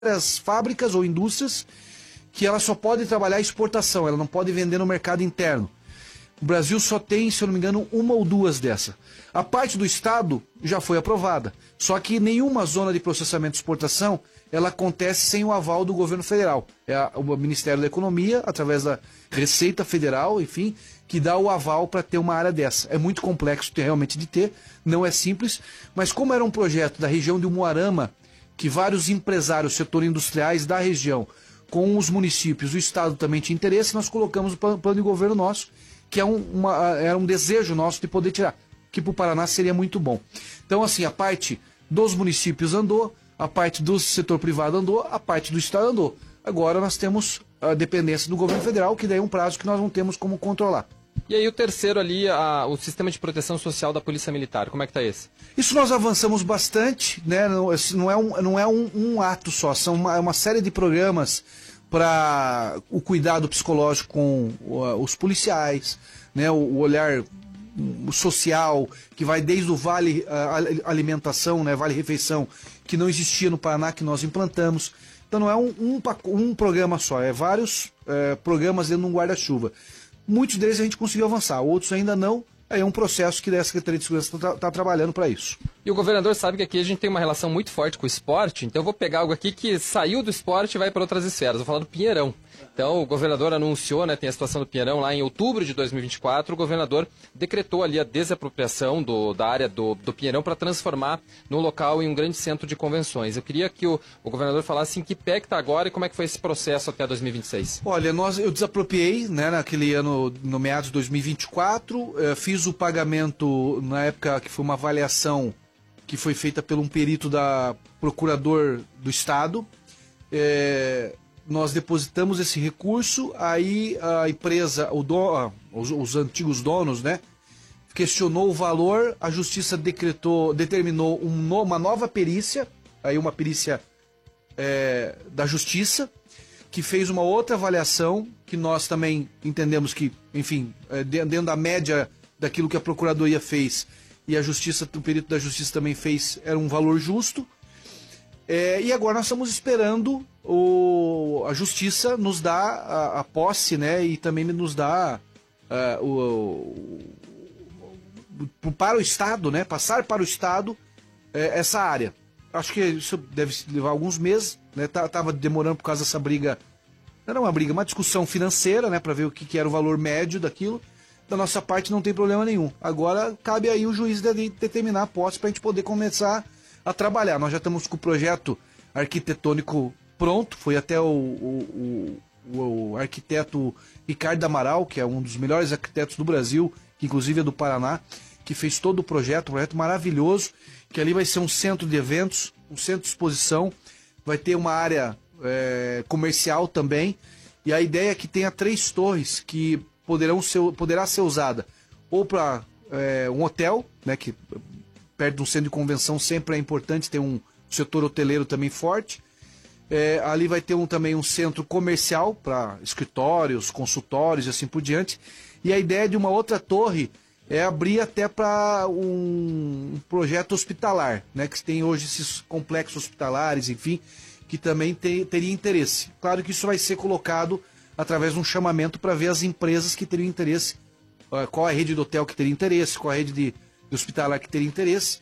várias fábricas ou indústrias que ela só pode trabalhar exportação, ela não pode vender no mercado interno. O Brasil só tem, se eu não me engano, uma ou duas dessas. A parte do Estado já foi aprovada, só que nenhuma zona de processamento e exportação ela acontece sem o aval do governo federal. É o Ministério da Economia, através da Receita Federal, enfim, que dá o aval para ter uma área dessa. É muito complexo realmente de ter, não é simples, mas como era um projeto da região de Umuarama, que vários empresários, setor industriais da região, com os municípios, o Estado também tinha interesse, nós colocamos o plano de governo nosso, que era um desejo nosso de poder tirar, que para o Paraná seria muito bom. Então, assim, a parte dos municípios andou, a parte do setor privado andou, a parte do Estado andou. Agora nós temos a dependência do governo federal, que daí é um prazo que nós não temos como controlar. E aí o terceiro ali, o sistema de proteção social da Polícia Militar, como é que está esse? Isso nós avançamos bastante, né? Não é um ato só, são uma série de programas para o cuidado psicológico com os policiais, né? O olhar social, que vai desde o Vale Alimentação, né? Vale Refeição, que não existia no Paraná, que nós implantamos. Então não é um programa só, é vários programas dentro de um guarda-chuva. Muitos deles a gente conseguiu avançar, outros ainda não. É um processo que a Secretaria de Segurança está trabalhando para isso. E o governador sabe que aqui a gente tem uma relação muito forte com o esporte, então eu vou pegar algo aqui que saiu do esporte e vai para outras esferas. Vou falar do Pinheirão. Então o governador anunciou, né, tem a situação do Pinheirão lá em outubro de 2024, o governador decretou ali a desapropriação da área do Pinheirão para transformar no local em um grande centro de convenções. Eu queria que o governador falasse em que pé que está agora e como é que foi esse processo até 2026. Olha, eu desapropriei, né, naquele ano, no meados de 2024, fiz o pagamento na época que foi uma avaliação que foi feita por um perito da Procurador do Estado. Nós depositamos esse recurso, aí a empresa, os antigos donos, né, questionou o valor, a Justiça determinou uma nova perícia, aí uma perícia da Justiça, que fez uma outra avaliação, que nós também entendemos que, enfim, dentro da média daquilo que a Procuradoria fez e a Justiça, o perito da Justiça também fez, era um valor justo. E agora nós estamos esperando a Justiça nos dar a posse, né, e também nos dar para o Estado, né, passar para o Estado essa área. Acho que isso deve levar alguns meses, né, estava demorando por causa dessa briga, não era uma briga, uma discussão financeira, né, para ver o que era o valor médio daquilo. Da nossa parte não tem problema nenhum. Agora cabe aí o juiz determinar a posse para a gente poder começar a trabalhar. Nós já estamos com o projeto arquitetônico pronto, foi até o arquiteto Ricardo Amaral, que é um dos melhores arquitetos do Brasil, que inclusive é do Paraná, que fez todo o projeto, um projeto maravilhoso, que ali vai ser um centro de eventos, um centro de exposição, vai ter uma área comercial também, e a ideia é que tenha 3 torres que poderá ser usada ou para um hotel, né, que perto de um centro de convenção sempre é importante ter um setor hoteleiro também forte. Ali vai ter também um centro comercial para escritórios, consultórios e assim por diante. E a ideia de uma outra torre é abrir até para um projeto hospitalar, né, que tem hoje esses complexos hospitalares, enfim, que também teria interesse. Claro que isso vai ser colocado através de um chamamento para ver as empresas que teriam interesse, qual a rede de hotel que teria interesse, qual a rede de hospitalar que teria interesse.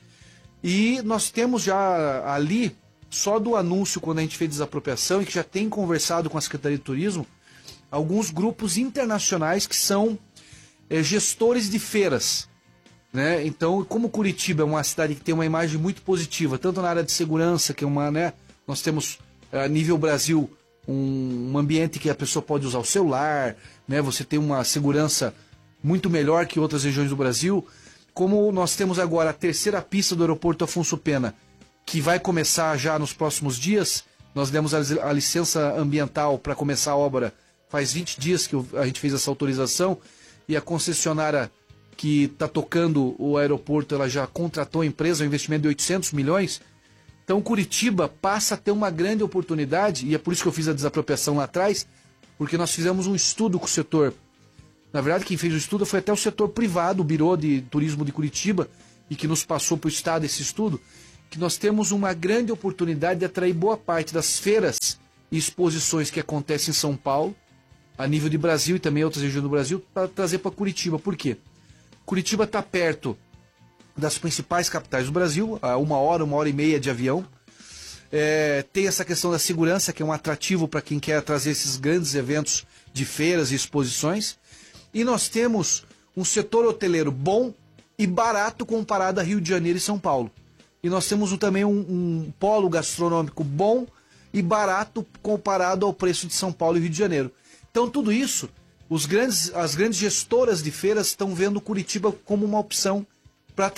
E nós temos já ali, só do anúncio quando a gente fez desapropriação, e que já tem conversado com a Secretaria de Turismo, alguns grupos internacionais que são gestores de feiras, né? Então, como Curitiba é uma cidade que tem uma imagem muito positiva, tanto na área de segurança, que é nós temos a nível Brasil um ambiente que a pessoa pode usar o celular, né? Você tem uma segurança muito melhor que outras regiões do Brasil. Como nós temos agora a 3ª pista do aeroporto Afonso Pena, que vai começar já nos próximos dias, nós demos a licença ambiental para começar a obra faz 20 dias que a gente fez essa autorização, e a concessionária que está tocando o aeroporto, ela já contratou a empresa, um investimento de 800 milhões. Então Curitiba passa a ter uma grande oportunidade, e é por isso que eu fiz a desapropriação lá atrás, porque nós fizemos um estudo com o setor. Na verdade, quem fez o estudo foi até o setor privado, o Biro de Turismo de Curitiba, e que nos passou para o Estado esse estudo. que nós temos uma grande oportunidade de atrair boa parte das feiras e exposições que acontecem em São Paulo, a nível de Brasil e também outras regiões do Brasil, para trazer para Curitiba. Por quê? Curitiba está perto das principais capitais do Brasil, a 1 hora e meia de avião. Tem essa questão da segurança, que é um atrativo para quem quer trazer esses grandes eventos de feiras e exposições. E nós temos um setor hoteleiro bom e barato comparado a Rio de Janeiro e São Paulo. E nós temos também um polo gastronômico bom e barato comparado ao preço de São Paulo e Rio de Janeiro. Então tudo isso, as grandes gestoras de feiras estão vendo Curitiba como uma opção para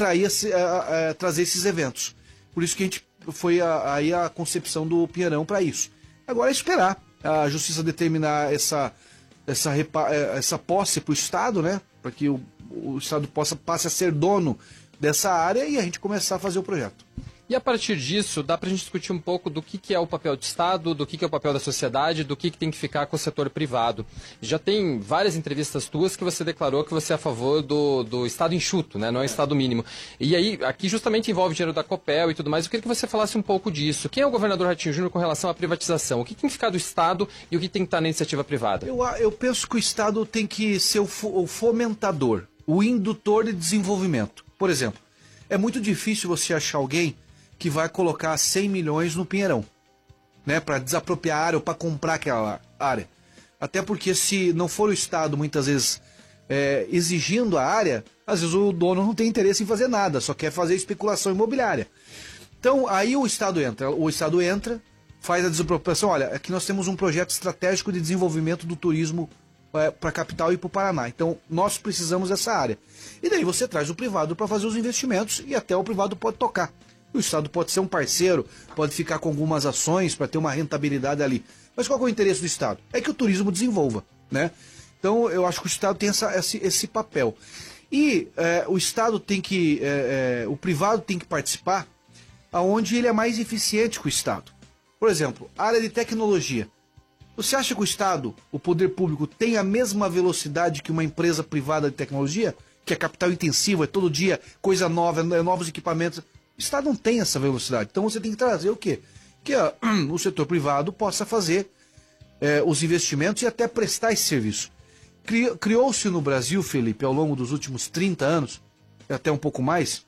trazer esses eventos. Por isso que a gente foi aí a concepção do Pinheirão para isso. Agora é esperar a Justiça determinar essa posse para o Estado, né? Para que o Estado passe a ser dono dessa área e a gente começar a fazer o projeto. E a partir disso, dá para a gente discutir um pouco do que é o papel do Estado, do que é o papel da sociedade, do que tem que ficar com o setor privado. Já tem várias entrevistas tuas que você declarou que você é a favor do Estado enxuto, né? Não é o Estado mínimo. E aí, aqui justamente envolve dinheiro da Copel e tudo mais. Eu queria que você falasse um pouco disso. Quem é o governador Ratinho Júnior com relação à privatização? O que tem que ficar do Estado e o que tem que estar na iniciativa privada? Eu penso que o Estado tem que ser o fomentador, o indutor de desenvolvimento. Por exemplo, é muito difícil você achar alguém que vai colocar 100 milhões no Pinheirão, né, para desapropriar a área ou para comprar aquela área. Até porque se não for o Estado, muitas vezes, exigindo a área, às vezes o dono não tem interesse em fazer nada, só quer fazer especulação imobiliária. Então, aí o Estado entra, faz a desapropriação. Olha, aqui nós temos um projeto estratégico de desenvolvimento do turismo para a capital e para o Paraná. Então, nós precisamos dessa área. E daí você traz o privado para fazer os investimentos e até o privado pode tocar. O Estado pode ser um parceiro, pode ficar com algumas ações para ter uma rentabilidade ali. Mas qual é o interesse do Estado? É que o turismo desenvolva, né? Então, eu acho que o Estado tem esse papel. E o Estado tem que... o privado tem que participar aonde ele é mais eficiente que o Estado. Por exemplo, a área de tecnologia. Você acha que o Estado, o poder público, tem a mesma velocidade que uma empresa privada de tecnologia? Que é capital intensivo, é todo dia coisa nova, novos equipamentos. O Estado não tem essa velocidade. Então você tem que trazer o quê? Que o setor privado possa fazer os investimentos e até prestar esse serviço. Criou-se no Brasil, Felipe, ao longo dos últimos 30 anos, até um pouco mais,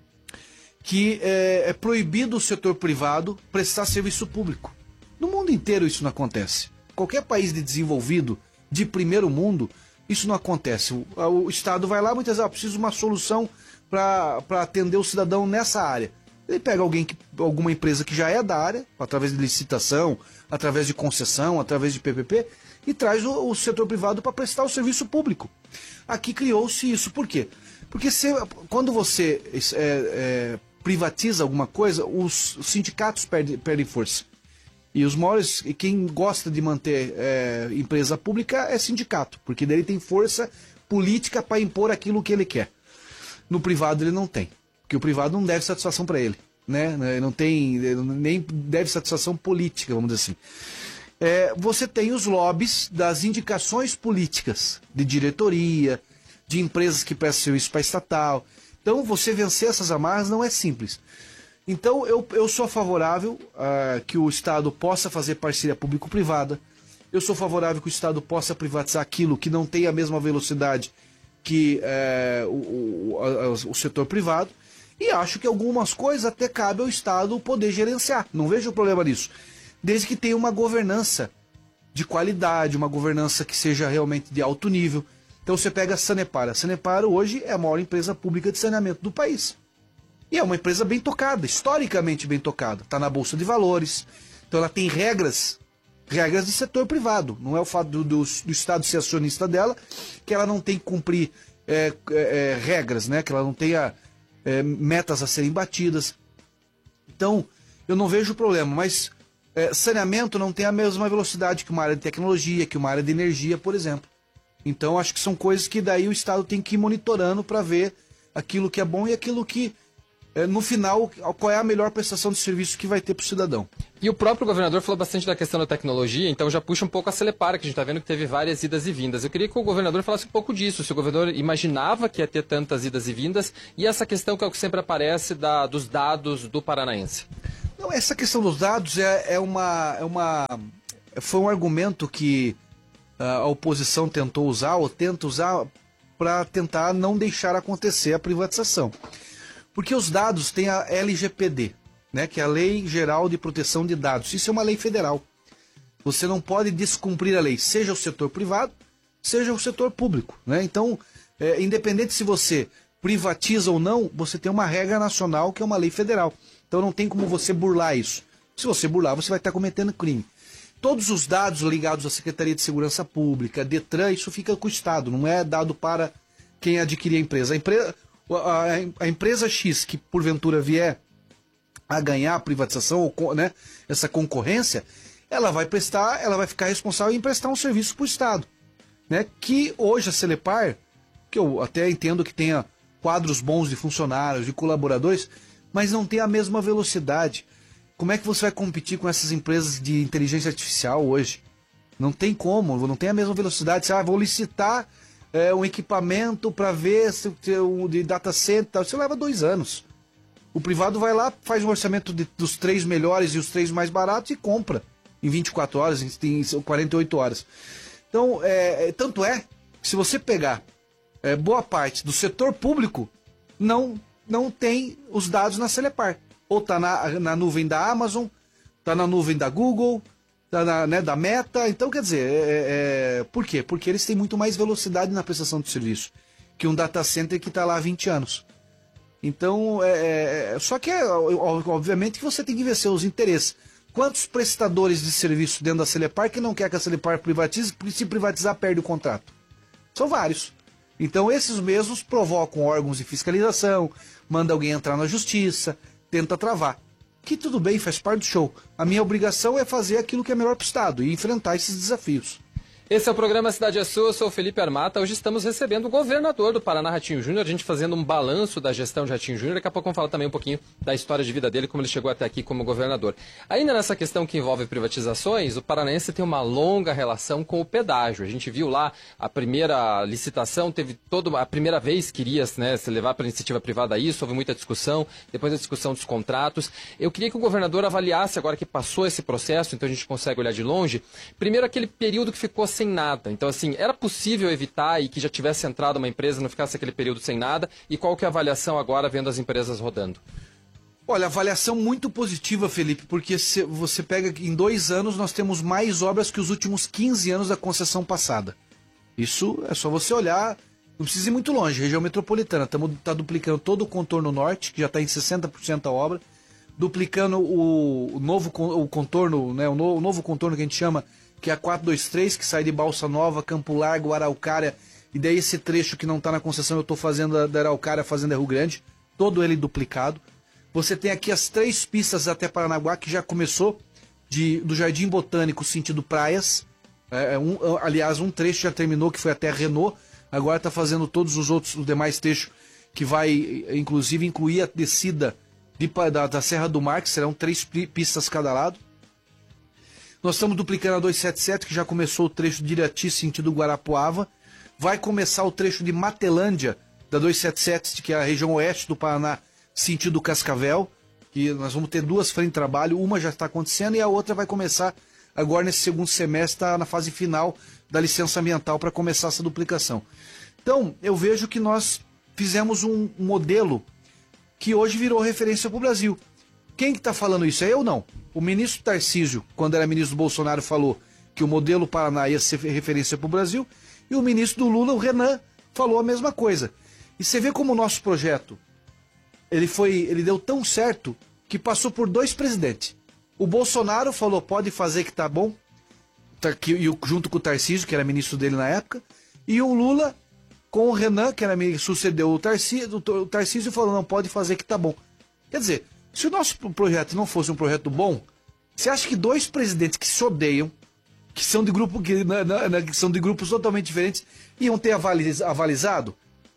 que é proibido o setor privado prestar serviço público. No mundo inteiro isso não acontece. Qualquer país desenvolvido, de primeiro mundo, isso não acontece. O Estado vai lá, muitas vezes, preciso de uma solução para atender o cidadão nessa área. Ele pega alguma empresa que já é da área, através de licitação, através de concessão, através de PPP, e traz o setor privado para prestar o serviço público. Aqui criou-se isso. Por quê? Porque quando você privatiza alguma coisa, os sindicatos perdem força. E quem gosta de manter empresa pública é sindicato, porque daí ele tem força política para impor aquilo que ele quer. No privado ele não tem, porque o privado não deve satisfação para ele, né? Não tem, nem deve satisfação política, vamos dizer assim. Você tem os lobbies das indicações políticas, de diretoria, de empresas que prestam serviço para estatal. Então você vencer essas amarras não é simples. Então eu sou favorável que o Estado possa fazer parceria público-privada. Eu sou favorável que o Estado possa privatizar aquilo que não tem a mesma velocidade que o setor privado, e acho que algumas coisas até cabe ao Estado poder gerenciar. Não vejo problema nisso, desde que tenha uma governança de qualidade, uma governança que seja realmente de alto nível. Então você pega a Sanepar. A Sanepar hoje é a maior empresa pública de saneamento do país. E é uma empresa bem tocada, historicamente bem tocada. Está na Bolsa de Valores, então ela tem regras de setor privado. Não é o fato do Estado ser acionista dela que ela não tem que cumprir regras, né? Que ela não tenha metas a serem batidas. Então, eu não vejo problema, mas saneamento não tem a mesma velocidade que uma área de tecnologia, que uma área de energia, por exemplo. Então, acho que são coisas que daí o Estado tem que ir monitorando para ver aquilo que é bom e aquilo que no final, qual é a melhor prestação de serviço que vai ter para o cidadão. E o próprio governador falou bastante da questão da tecnologia, então já puxa um pouco a Celepar, que a gente está vendo que teve várias idas e vindas. Eu queria que o governador falasse um pouco disso, se o governador imaginava que ia ter tantas idas e vindas, e essa questão que é o que sempre aparece dos dados do paranaense. Não, essa questão dos dados foi um argumento que a oposição tentou usar, ou tenta usar, para tentar não deixar acontecer a privatização. Porque os dados têm a LGPD, né, que é a Lei Geral de Proteção de Dados. Isso é uma lei federal. Você não pode descumprir a lei, seja o setor privado, seja o setor público, né? Então, independente se você privatiza ou não, você tem uma regra nacional que é uma lei federal. Então não tem como você burlar isso. Se você burlar, você vai estar cometendo crime. Todos os dados ligados à Secretaria de Segurança Pública, Detran, isso fica com o Estado, não é dado para quem adquirir a empresa. A empresa X que porventura vier a ganhar a privatização, né, essa concorrência, ela vai ficar responsável em prestar um serviço para o Estado, né? Que hoje a Celepar, que eu até entendo que tenha quadros bons de funcionários, de colaboradores, mas não tem a mesma velocidade. Como é que você vai competir com essas empresas de inteligência artificial hoje? Não tem como, não tem a mesma velocidade. Você vou licitar um equipamento para ver se de data center, você leva 2 anos. O privado vai lá, faz um orçamento dos 3 melhores e os 3 mais baratos e compra em 24 horas, em 48 horas. Então, tanto é que se você pegar boa parte do setor público, não tem os dados na Celepar. Ou está na nuvem da Amazon, está na nuvem da Google, está da Meta. Então, quer dizer, por quê? Porque eles têm muito mais velocidade na prestação de serviço que um data center que está lá há 20 anos. Então, só que, obviamente, que você tem que ver seus interesses. Quantos prestadores de serviço dentro da Celepar que não quer que a Celepar privatize, porque se privatizar perde o contrato? São vários. Então, esses mesmos provocam órgãos de fiscalização, manda alguém entrar na justiça, tenta travar. Que tudo bem, faz parte do show. A minha obrigação é fazer aquilo que é melhor para o Estado e enfrentar esses desafios. Esse é o programa Cidade é Sua, eu sou o Felipe Armata. Hoje estamos recebendo o governador do Paraná, Ratinho Júnior, a gente fazendo um balanço da gestão de Ratinho Júnior. Daqui a pouco vamos falar também um pouquinho da história de vida dele, como ele chegou até aqui como governador. Ainda nessa questão que envolve privatizações, o paranaense tem uma longa relação com o pedágio. A gente viu lá a primeira licitação, teve a primeira vez que iria, né, se levar para a iniciativa privada isso, houve muita discussão, depois a discussão dos contratos. Eu queria que o governador avaliasse, agora que passou esse processo, então a gente consegue olhar de longe, primeiro aquele período que ficou sem nada. Então, assim, era possível evitar e que já tivesse entrado uma empresa, não ficasse aquele período sem nada? E qual que é a avaliação agora, vendo as empresas rodando? Olha, avaliação muito positiva, Felipe, porque se você pega em 2 anos, nós temos mais obras que os últimos 15 anos da concessão passada. Isso é só você olhar, não precisa ir muito longe, região metropolitana. Está duplicando todo o contorno norte, que já está em 60% a obra, duplicando o novo contorno, né, o novo contorno que a gente chama, que é a 423, que sai de Balsa Nova, Campo Largo, Araucária, e daí esse trecho que não está na concessão, eu estou fazendo da Araucária, Fazenda Rio Grande, todo ele duplicado. Você tem aqui as 3 pistas até Paranaguá, que já começou do Jardim Botânico, sentido praias. Aliás, um trecho já terminou, que foi até Renault, agora está fazendo todos os demais trechos, que vai, inclusive, incluir a descida da Serra do Mar, que serão 3 pistas cada lado. Nós estamos duplicando a 277, que já começou o trecho de Irati, sentido Guarapuava. Vai começar o trecho de Matelândia, da 277, que é a região oeste do Paraná, sentido Cascavel. Que nós vamos ter 2 frentes de trabalho, uma já está acontecendo e a outra vai começar agora nesse segundo semestre, tá na fase final da licença ambiental para começar essa duplicação. Então, eu vejo que nós fizemos um modelo que hoje virou referência para o Brasil. Quem que está falando isso? É eu não. O ministro Tarcísio, quando era ministro do Bolsonaro, falou que o modelo Paraná ia ser referência para o Brasil, e o ministro do Lula, o Renan, falou a mesma coisa. E você vê como o nosso projeto, ele deu tão certo que passou por 2 presidentes. O Bolsonaro falou, pode fazer que tá bom, junto com o Tarcísio, que era ministro dele na época, e o Lula, com o Renan, que sucedeu o Tarcísio falou, não, pode fazer que tá bom. Quer dizer, se o nosso projeto não fosse um projeto bom, você acha que 2 presidentes que se odeiam, que são de grupos totalmente diferentes, iam ter avalizado?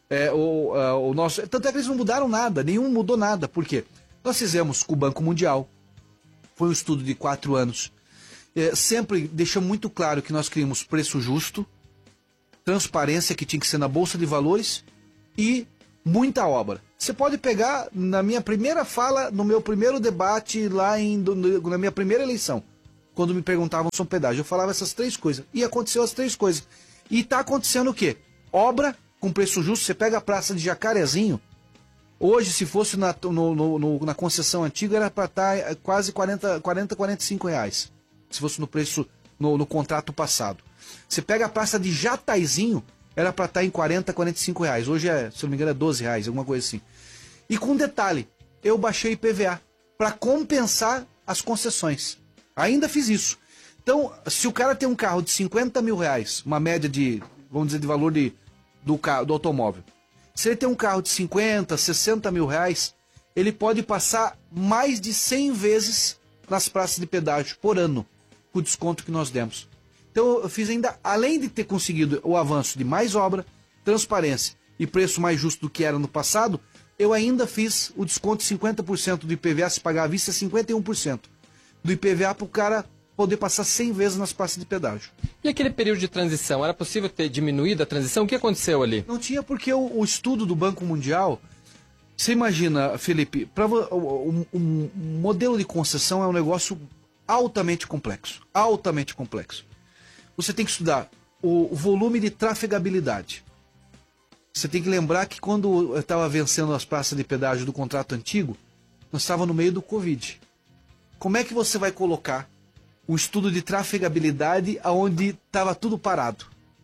o nosso... Tanto é que eles não mudaram nada, nenhum mudou nada. Por quê? Nós fizemos com o Banco Mundial, foi um estudo de 4 anos, sempre deixamos muito claro que nós queríamos preço justo, transparência que tinha que ser na Bolsa de Valores e muita obra. Você pode pegar na minha primeira fala, no meu primeiro debate, na minha primeira eleição, quando me perguntavam sobre pedágio, eu falava essas 3 coisas. E aconteceu as 3 coisas. E está acontecendo o quê? Obra com preço justo. Você pega a praça de Jacarezinho, hoje, se fosse na concessão antiga, era para estar quase 45 reais. Se fosse no preço, no contrato passado. Você pega a praça de Jataizinho, era para estar em 45 reais. Hoje, se não me engano, é 12 reais, alguma coisa assim. E com um detalhe, eu baixei IPVA para compensar as concessões. Ainda fiz isso. Então, se o cara tem um carro de 50 mil reais, uma média de, vamos dizer, de valor do automóvel. Se ele tem um carro de 50, 60 mil reais, ele pode passar mais de 100 vezes nas praças de pedágio por ano, com o desconto que nós demos. Então eu fiz ainda, além de ter conseguido o avanço de mais obra, transparência e preço mais justo do que era no passado, eu ainda fiz o desconto de 50% do IPVA, se pagar à vista, 51% do IPVA para o cara poder passar 100 vezes nas praças de pedágio. E aquele período de transição, era possível ter diminuído a transição? O que aconteceu ali? Não tinha, porque o estudo do Banco Mundial, você imagina, Felipe, um modelo de concessão é um negócio altamente complexo. Altamente complexo. Você tem que estudar o volume de trafegabilidade. Você tem que lembrar que quando eu estava vencendo as praças de pedágio do contrato antigo, nós estávamos no meio do Covid. Como é que você vai colocar um estudo de trafegabilidade onde estava tudo parado?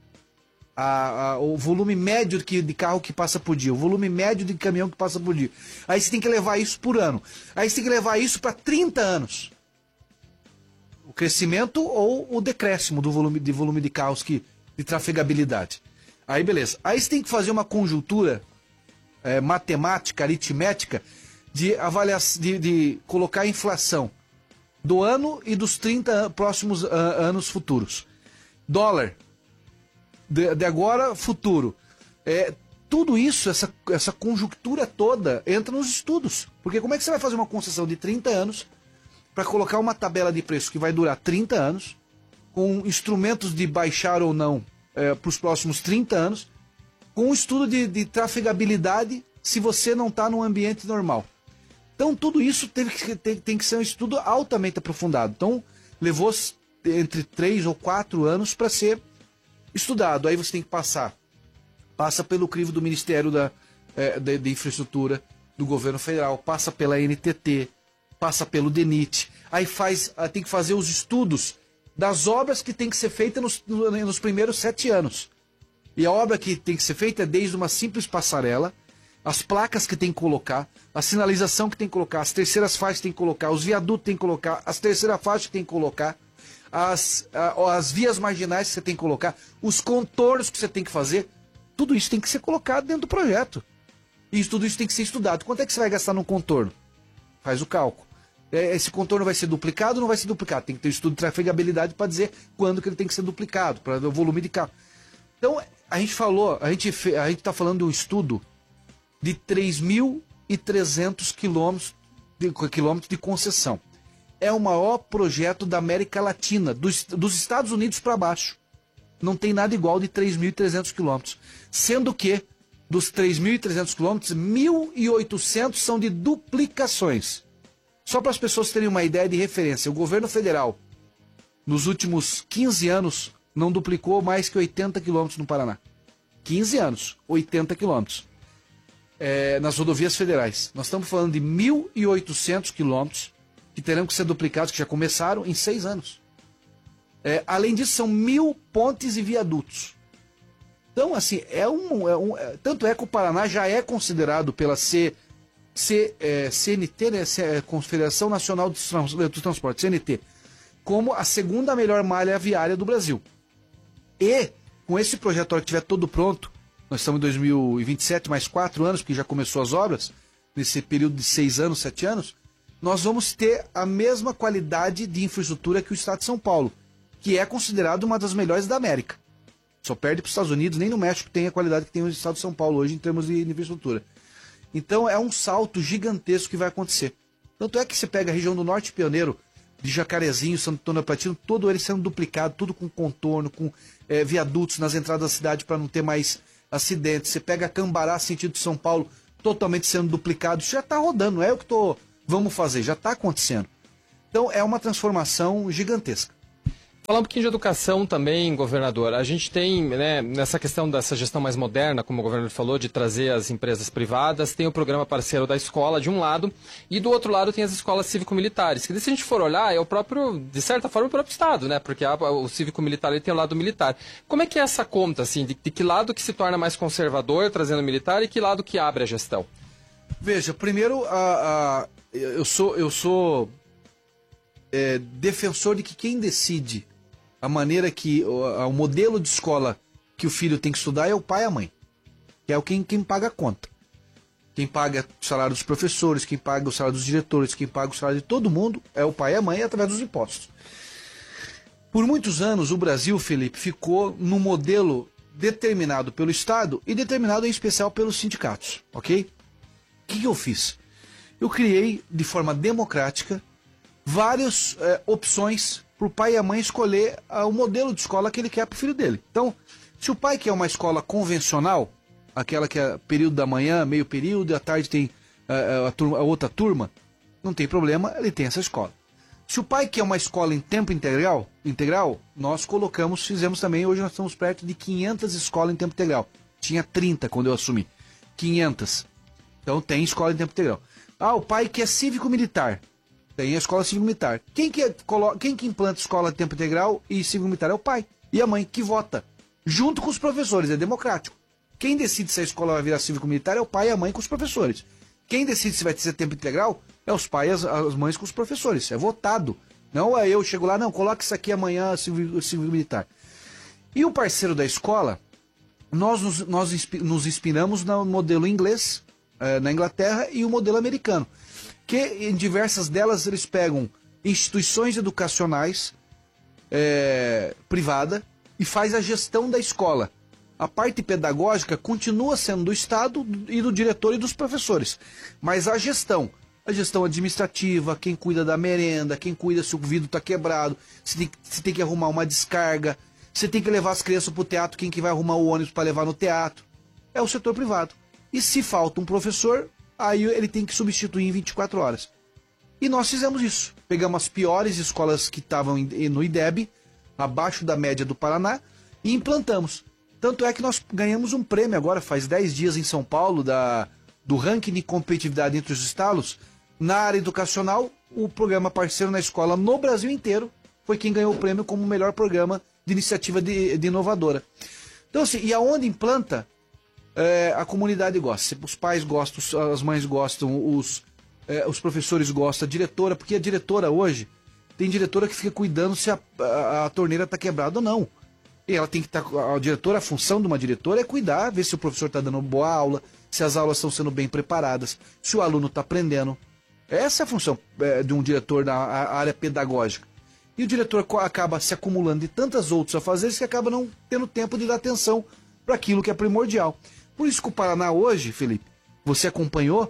O volume médio de carro que passa por dia, o volume médio de caminhão que passa por dia. Aí você tem que levar isso por ano. Aí você tem que levar isso para 30 anos. O crescimento ou o decréscimo do volume de carros de trafegabilidade. Aí beleza. Aí você tem que fazer uma conjuntura matemática, aritmética, de colocar a inflação do ano e dos 30 próximos anos futuros. Dólar, de agora, futuro. Tudo isso, essa conjuntura toda, entra nos estudos. Porque como é que você vai fazer uma concessão de 30 anos para colocar uma tabela de preço que vai durar 30 anos, com instrumentos de baixar ou não para os próximos 30 anos, com um estudo de trafegabilidade se você não está num ambiente normal. Então, tudo isso tem que ser um estudo altamente aprofundado. Então, levou entre 3 ou 4 anos para ser estudado. Aí você tem que passa pelo crivo do Ministério de Infraestrutura do Governo Federal, passa pela NTT, passa pelo DENIT. Aí tem que fazer os estudos das obras que tem que ser feitas nos primeiros 7 anos. E a obra que tem que ser feita é desde uma simples passarela, as placas que tem que colocar, a sinalização que tem que colocar, as terceiras faixas que tem que colocar, os viadutos que tem que colocar, as terceiras faixas que tem que colocar, as vias marginais que você tem que colocar, os contornos que você tem que fazer, tudo isso tem que ser colocado dentro do projeto. E tudo isso tem que ser estudado. Quanto é que você vai gastar num contorno? Faz o cálculo. Esse contorno vai ser duplicado ou não vai ser duplicado? Tem que ter estudo de trafegabilidade para dizer quando que ele tem que ser duplicado, para o volume de carro. Então, a gente está falando de um estudo de 3.300 quilômetros de concessão. É o maior projeto da América Latina, dos Estados Unidos para baixo. Não tem nada igual de 3.300 quilômetros. Sendo que, dos 3.300 quilômetros, 1.800 são de duplicações. Só para as pessoas terem uma ideia de referência, o governo federal, nos últimos 15 anos, não duplicou mais que 80 quilômetros no Paraná. 15 anos, 80 quilômetros. Nas rodovias federais. Nós estamos falando de 1.800 quilômetros que terão que ser duplicados, que já começaram em 6 anos. Além disso, são 1.000 pontes e viadutos. Então, assim, tanto é que o Paraná já é considerado pela CNT, né, Confederação Nacional do Transporte, CNT, como a segunda melhor malha viária do Brasil. E, com esse projeto, que estiver todo pronto, nós estamos em 2027, mais 4 anos, porque já começou as obras, nesse período de 6 anos, 7 anos, nós vamos ter a mesma qualidade de infraestrutura que o Estado de São Paulo, que é considerado uma das melhores da América. Só perde para os Estados Unidos, nem no México tem a qualidade que tem o estado de São Paulo hoje em termos de infraestrutura. Então é um salto gigantesco que vai acontecer. Tanto é que você pega a região do Norte Pioneiro, de Jacarezinho, Santo Antônio da Platina, todo ele sendo duplicado, tudo com contorno, com viadutos nas entradas da cidade para não ter mais acidentes. Você pega Cambará, sentido de São Paulo, totalmente sendo duplicado. Isso já está rodando, não é o que vamos fazer, já está acontecendo. Então é uma transformação gigantesca. Falar um pouquinho de educação também, governador. A gente tem, né, nessa questão dessa gestão mais moderna, como o governador falou, de trazer as empresas privadas, tem o programa parceiro da escola, de um lado, e do outro lado tem as escolas cívico-militares, que se a gente for olhar, é o próprio, de certa forma, o próprio Estado, né, porque o cívico-militar ele tem o lado militar. Como é que é essa conta, assim, de que lado que se torna mais conservador, trazendo militar, e que lado que abre a gestão? Veja, primeiro, eu sou defensor de que quem decide a maneira que o modelo de escola que o filho tem que estudar é o pai e a mãe, que é quem paga a conta, quem paga o salário dos professores, quem paga o salário dos diretores, quem paga o salário de todo mundo é o pai e a mãe através dos impostos. Por muitos anos o Brasil, Felipe, ficou num modelo determinado pelo Estado e determinado em especial pelos sindicatos, ok? O que eu fiz? Eu criei de forma democrática várias opções para o pai e a mãe escolher o modelo de escola que ele quer para o filho dele. Então, se o pai quer uma escola convencional, aquela que é período da manhã, meio período, e à tarde tem a outra turma, não tem problema, ele tem essa escola. Se o pai quer uma escola em tempo integral, nós fizemos também, hoje nós estamos perto de 500 escolas em tempo integral. Tinha 30 quando eu assumi. 500. Então tem escola em tempo integral. O pai quer cívico-militar. Tem a escola cívico-militar. Quem que implanta escola de tempo integral e cívico-militar? É o pai e a mãe que vota. Junto com os professores, é democrático. Quem decide se a escola vai virar cívico-militar é o pai e a mãe com os professores. Quem decide se vai ser tempo integral é os pais e as mães com os professores. É votado. Não é eu chego lá, não, coloca isso aqui amanhã, cívico-militar. E o parceiro da escola, nós nos inspiramos no modelo inglês, na Inglaterra, e o modelo americano. Que em diversas delas eles pegam instituições educacionais privada e faz a gestão da escola. A parte pedagógica continua sendo do Estado e do diretor e dos professores, mas a gestão administrativa, quem cuida da merenda, quem cuida se o vidro está quebrado, se tem que arrumar uma descarga, se tem que levar as crianças para o teatro, quem que vai arrumar o ônibus para levar no teatro, é o setor privado. E se falta um professor, aí ele tem que substituir em 24 horas. E nós fizemos isso. Pegamos as piores escolas que estavam no IDEB, abaixo da média do Paraná, e implantamos. Tanto é que nós ganhamos um prêmio agora, faz 10 dias em São Paulo, do ranking de competitividade entre os estados. Na área educacional, o programa parceiro na escola no Brasil inteiro foi quem ganhou o prêmio como o melhor programa de iniciativa de inovadora. Então assim, e aonde implanta, a comunidade gosta. Os pais gostam, as mães gostam, os professores gostam, a diretora, porque a diretora hoje, tem diretora que fica cuidando se a torneira está quebrada ou não. E ela tem que estar, a diretora, a função de uma diretora é cuidar, ver se o professor está dando boa aula, se as aulas estão sendo bem preparadas, se o aluno está aprendendo. Essa é a função de um diretor na área pedagógica. E o diretor acaba se acumulando de tantas outras afazeres que acaba não tendo tempo de dar atenção para aquilo que é primordial. Por isso que o Paraná hoje, Felipe, você acompanhou,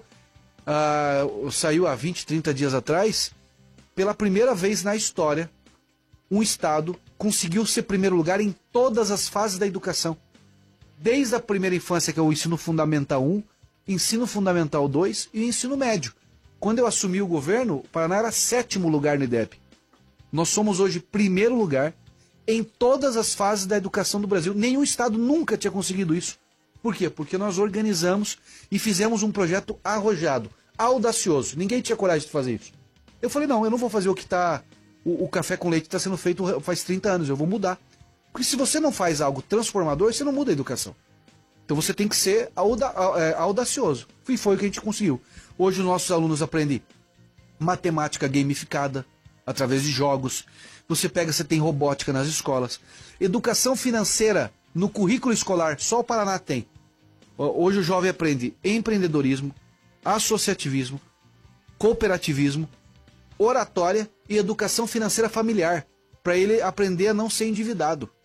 saiu há 20, 30 dias atrás, pela primeira vez na história, um estado conseguiu ser primeiro lugar em todas as fases da educação. Desde a primeira infância, que é o ensino fundamental 1, ensino fundamental 2 e o ensino médio. Quando eu assumi o governo, o Paraná era 7º lugar no IDEB. Nós somos hoje primeiro lugar em todas as fases da educação do Brasil. Nenhum estado nunca tinha conseguido isso. Por quê? Porque nós organizamos e fizemos um projeto arrojado, audacioso. Ninguém tinha coragem de fazer isso. Eu falei, não, eu não vou fazer o que está... O café com leite está sendo feito faz 30 anos, eu vou mudar. Porque se você não faz algo transformador, você não muda a educação. Então você tem que ser audacioso. E foi o que a gente conseguiu. Hoje os nossos alunos aprendem matemática gamificada, através de jogos. Você tem robótica nas escolas. Educação financeira no currículo escolar, só o Paraná tem. Hoje o jovem aprende empreendedorismo, associativismo, cooperativismo, oratória e educação financeira familiar, para ele aprender a não ser endividado.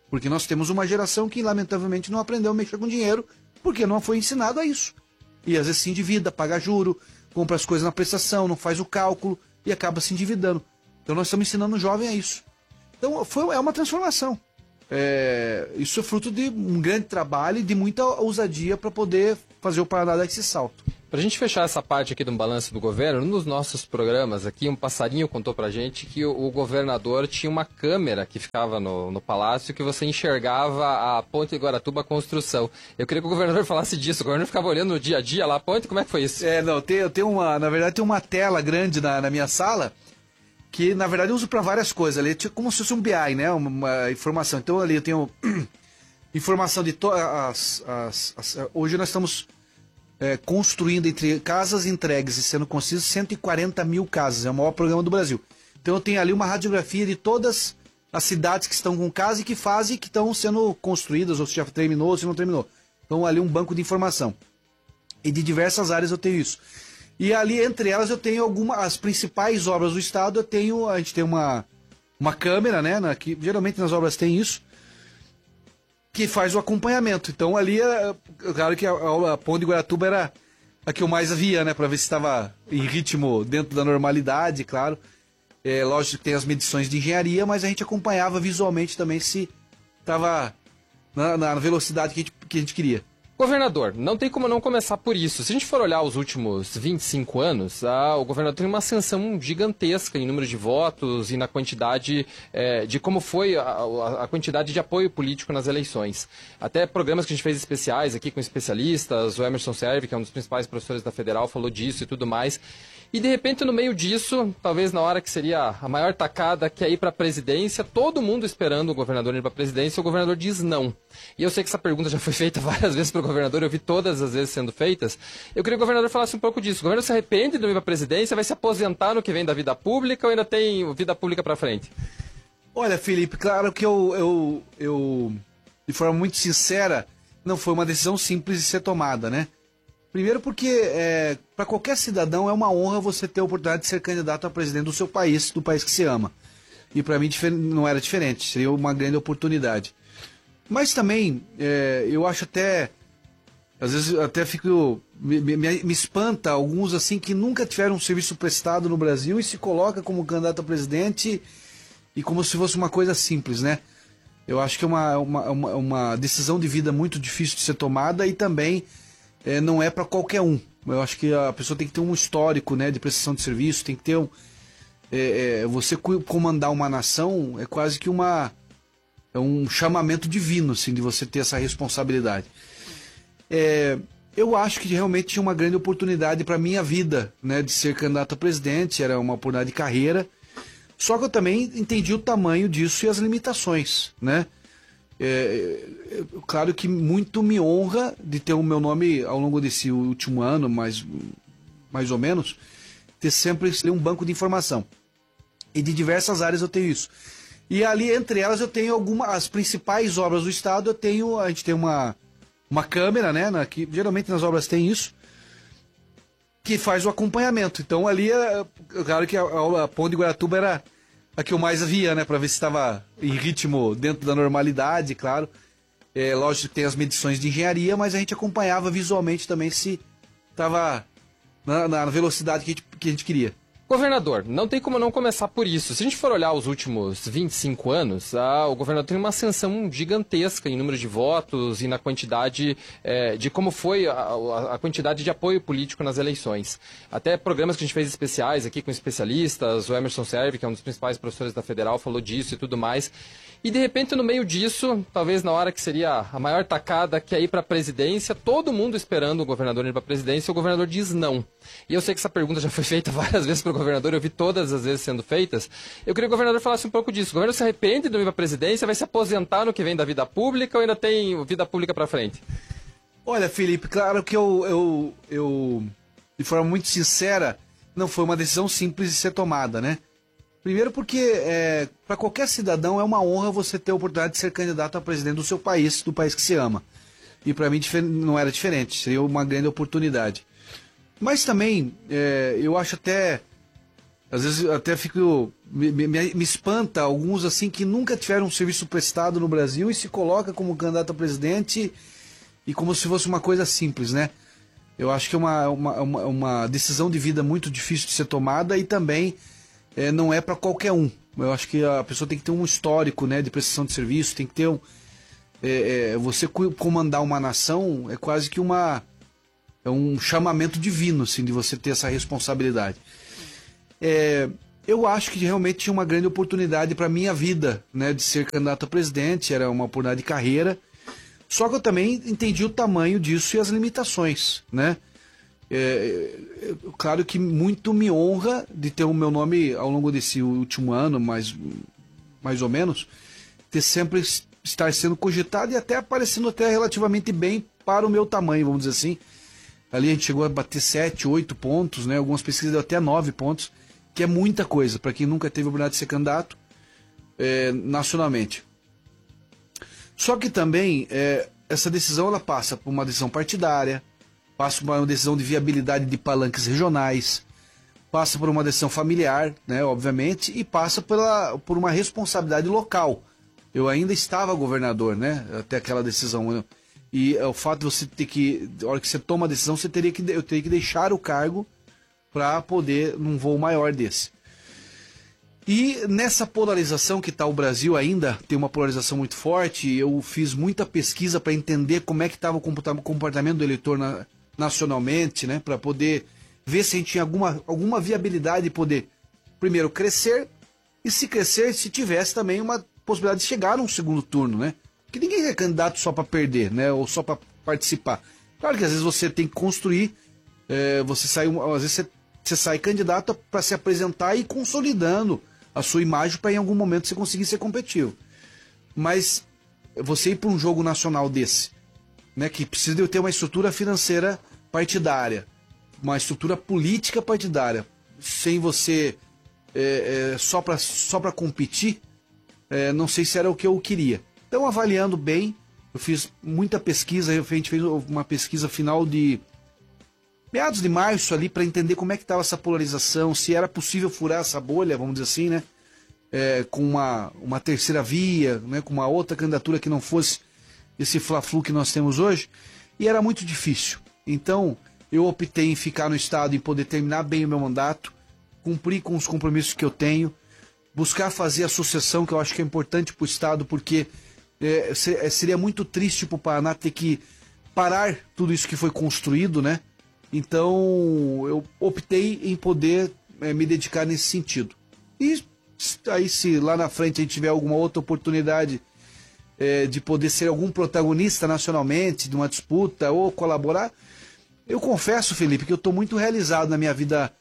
Porque nós temos uma geração que, lamentavelmente, não aprendeu a mexer com dinheiro, porque não foi ensinado a isso. E às vezes se endivida, paga juro, compra as coisas na prestação, não faz o cálculo e acaba se endividando. Então nós estamos ensinando o jovem a isso. Então é uma transformação. Isso é fruto de um grande trabalho e de muita ousadia para poder fazer o Paraná dar esse salto. Para a gente fechar essa parte aqui do balanço do governo, nos nossos programas aqui, um passarinho contou pra gente que o governador tinha uma câmera que ficava no palácio que você enxergava a Ponte de Guaratuba, a construção. Eu queria que o governador falasse disso. O governador ficava olhando no dia a dia lá a ponte, como é que foi isso? Eu tenho na verdade tem uma tela grande na minha sala que, na verdade, eu uso para várias coisas. Ali é como se fosse um BI, né? Uma informação. Então ali eu tenho informação de todas hoje nós estamos construindo, entre casas entregues e sendo construídas, 140 mil casas. É o maior programa do Brasil. Então eu tenho ali uma radiografia de todas as cidades que estão com casa e que fazem, que estão sendo construídas, ou se já terminou, ou se não terminou. Então ali um banco de informação. E de diversas áreas eu tenho isso. E ali, entre elas, eu tenho as principais obras do Estado. A gente tem uma câmera, né? Que geralmente nas obras tem isso, que faz o acompanhamento. Então ali, claro que a Ponte de Guaratuba era a que eu mais via, né? Para ver se estava em ritmo dentro da normalidade, claro. Lógico que tem as medições de engenharia, mas a gente acompanhava visualmente também se estava na velocidade que a gente queria. Governador, não tem como não começar por isso. Se a gente for olhar os últimos 25 anos, o governador tem uma ascensão gigantesca em número de votos e na quantidade de como foi a quantidade de apoio político nas eleições. Até programas que a gente fez especiais aqui com especialistas, o Emerson Serve, que é um dos principais professores da Federal, falou disso e tudo mais. E de repente, no meio disso, talvez na hora que seria a maior tacada, que é ir para a presidência, todo mundo esperando o governador ir para a presidência, o governador diz não. E eu sei que essa pergunta já foi feita várias vezes para o governador, eu vi todas as vezes sendo feitas. Eu queria que o governador falasse um pouco disso. O governador se arrepende de não ir para a presidência, vai se aposentar no que vem da vida pública ou ainda tem vida pública para frente? Olha, Felipe, claro que eu, de forma muito sincera, não foi uma decisão simples de ser tomada, né? Primeiro porque, para qualquer cidadão, é uma honra você ter a oportunidade de ser candidato a presidente do seu país, do país que se ama. E para mim não era diferente, seria uma grande oportunidade. Mas também, eu acho às vezes até fico, me espanta alguns assim que nunca tiveram um serviço prestado no Brasil e se coloca como candidato a presidente e como se fosse uma coisa simples, né? Eu acho que é uma decisão de vida muito difícil de ser tomada e também não é para qualquer um. Eu acho que a pessoa tem que ter um histórico, né, de prestação de serviço, tem que ter você comandar uma nação é quase que um chamamento divino, assim, de você ter essa responsabilidade. Eu acho que realmente tinha uma grande oportunidade para minha vida, né, de ser candidato a presidente, era uma oportunidade de carreira, só que eu também entendi o tamanho disso e as limitações, né? Claro que muito me honra de ter o meu nome ao longo desse último ano, mais ou menos, ter sempre um banco de informação. E de diversas áreas eu tenho isso. E ali, entre elas, eu tenho as principais obras do Estado. A gente tem uma câmera, né? Que geralmente nas obras tem isso, que faz o acompanhamento. Então ali, claro que a Ponte de Guaratuba era a que eu mais via, né? Para ver se estava em ritmo dentro da normalidade, claro. Lógico que tem as medições de engenharia, mas a gente acompanhava visualmente também se estava na velocidade que a gente queria. Governador, não tem como não começar por isso. Se a gente for olhar os últimos 25 anos, o governador tem uma ascensão gigantesca em número de votos e na quantidade de como foi a quantidade de apoio político nas eleições. Até programas que a gente fez especiais aqui com especialistas, o Emerson Serve, que é um dos principais professores da Federal, falou disso e tudo mais. E de repente, no meio disso, talvez na hora que seria a maior tacada, que é ir para a presidência, todo mundo esperando o governador ir para a presidência, o governador diz não. E eu sei que essa pergunta já foi feita várias vezes para o governador, eu vi todas as vezes sendo feitas. Eu queria que o governador falasse um pouco disso. O governador se arrepende de não ir para a presidência, vai se aposentar no que vem da vida pública ou ainda tem vida pública para frente? Olha, Felipe, claro que eu, de forma muito sincera, não foi uma decisão simples de ser tomada, né? Primeiro porque, para qualquer cidadão, é uma honra você ter a oportunidade de ser candidato a presidente do seu país, do país que se ama. E para mim não era diferente, seria uma grande oportunidade. Mas também, eu acho Às vezes eu até fico... Me espanta alguns assim que nunca tiveram um serviço prestado no Brasil e se coloca como candidato a presidente e como se fosse uma coisa simples, né? Eu acho que é uma decisão de vida muito difícil de ser tomada e também não é para qualquer um. Eu acho que a pessoa tem que ter um histórico, né, de prestação de serviço, tem que ter você comandar uma nação é quase que um chamamento divino, assim, de você ter essa responsabilidade. Eu acho que realmente tinha uma grande oportunidade para a minha vida, né, de ser candidato a presidente, era uma oportunidade de carreira, só que eu também entendi o tamanho disso e as limitações, né? Claro que muito me honra de ter o meu nome ao longo desse último ano, mais ou menos, ter sempre estar sendo cogitado e até aparecendo até relativamente bem para o meu tamanho, vamos dizer assim. Ali a gente chegou a bater 7, 8 pontos, né? Algumas pesquisas deu até 9 pontos, que é muita coisa para quem nunca teve a oportunidade de ser candidato nacionalmente. Só que também essa decisão ela passa por uma decisão partidária, passa por uma decisão de viabilidade de palanques regionais, passa por uma decisão familiar, né, obviamente, e passa por uma responsabilidade local. Eu ainda estava governador, né, até aquela decisão. E o fato de você ter que, na hora que você toma a decisão, eu teria que deixar o cargo para poder num voo maior desse. E nessa polarização que está o Brasil ainda, tem uma polarização muito forte, eu fiz muita pesquisa para entender como é que estava o comportamento do eleitor nacionalmente, né, para poder ver se a gente tinha alguma viabilidade de poder, primeiro, crescer, e se crescer, se tivesse também uma possibilidade de chegar num segundo turno, né? Porque ninguém é candidato só para perder, né, ou só para participar. Claro que às vezes você tem que construir, às vezes você sai candidato para se apresentar e ir consolidando a sua imagem para em algum momento você conseguir ser competitivo. Mas você ir para um jogo nacional desse, né, que precisa de ter uma estrutura financeira partidária, uma estrutura política partidária, sem você só para competir, não sei se era o que eu queria. Então, avaliando bem, eu fiz muita pesquisa, a gente fez uma pesquisa final de meados de março ali para entender como é que estava essa polarização, se era possível furar essa bolha, vamos dizer assim, né? Com uma terceira via, né? Com uma outra candidatura que não fosse esse fla-flu que nós temos hoje, e era muito difícil. Então, eu optei em ficar no Estado e poder terminar bem o meu mandato, cumprir com os compromissos que eu tenho, buscar fazer a sucessão, que eu acho que é importante para o Estado, porque seria muito triste para o Paraná ter que parar tudo isso que foi construído, né? Então, eu optei em poder me dedicar nesse sentido. E aí, se lá na frente a gente tiver alguma outra oportunidade de poder ser algum protagonista nacionalmente de uma disputa ou colaborar, eu confesso, Felipe, que eu estou muito realizado na minha vida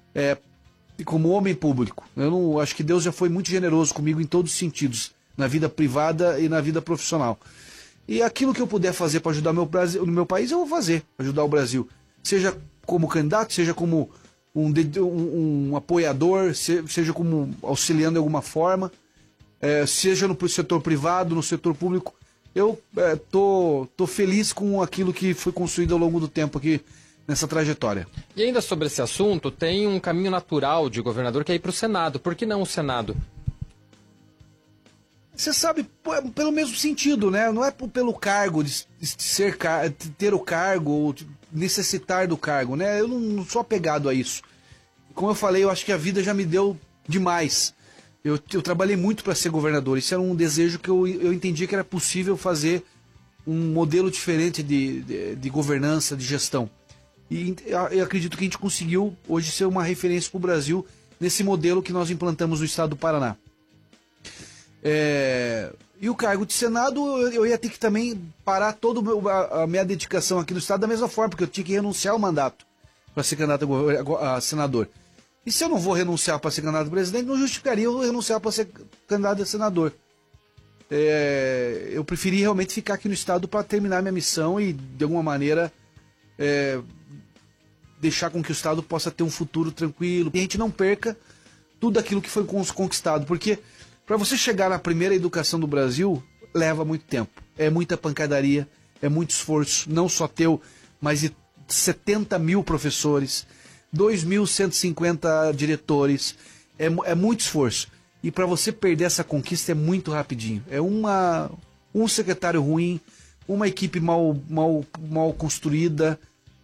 como homem público. Eu não acho que Deus já foi muito generoso comigo em todos os sentidos, na vida privada e na vida profissional. E aquilo que eu puder fazer para ajudar no meu país, eu vou fazer, ajudar o Brasil. Seja como candidato, seja como um apoiador, seja como auxiliando de alguma forma, seja no setor privado, no setor público. Eu tô feliz com aquilo que foi construído ao longo do tempo aqui nessa trajetória. E ainda sobre esse assunto, tem um caminho natural de governador que é ir para o Senado. Por que não o Senado? Você sabe, pelo mesmo sentido, né? Não é pelo cargo, de ter o cargo ou necessitar do cargo, né? Eu não sou apegado a isso. Como eu falei, eu acho que a vida já me deu demais. Eu trabalhei muito para ser governador. Isso era um desejo que eu entendia que era possível fazer um modelo diferente de governança, de gestão. E eu acredito que a gente conseguiu hoje ser uma referência para o Brasil nesse modelo que nós implantamos no estado do Paraná. E o cargo de Senado, eu ia ter que também parar toda a minha dedicação aqui no estado da mesma forma, porque eu tinha que renunciar ao mandato para ser candidato a senador. E se eu não vou renunciar para ser candidato a presidente, não justificaria eu renunciar para ser candidato a senador. Eu preferi realmente ficar aqui no estado para terminar minha missão e, de alguma maneira, deixar com que o estado possa ter um futuro tranquilo. E a gente não perca tudo aquilo que foi conquistado, porque para você chegar na primeira educação do Brasil, leva muito tempo. É muita pancadaria, é muito esforço, não só teu, mas de 70 mil professores, 2.150 diretores, é muito esforço. E para você perder essa conquista é muito rapidinho. É um secretário ruim, uma equipe mal construída,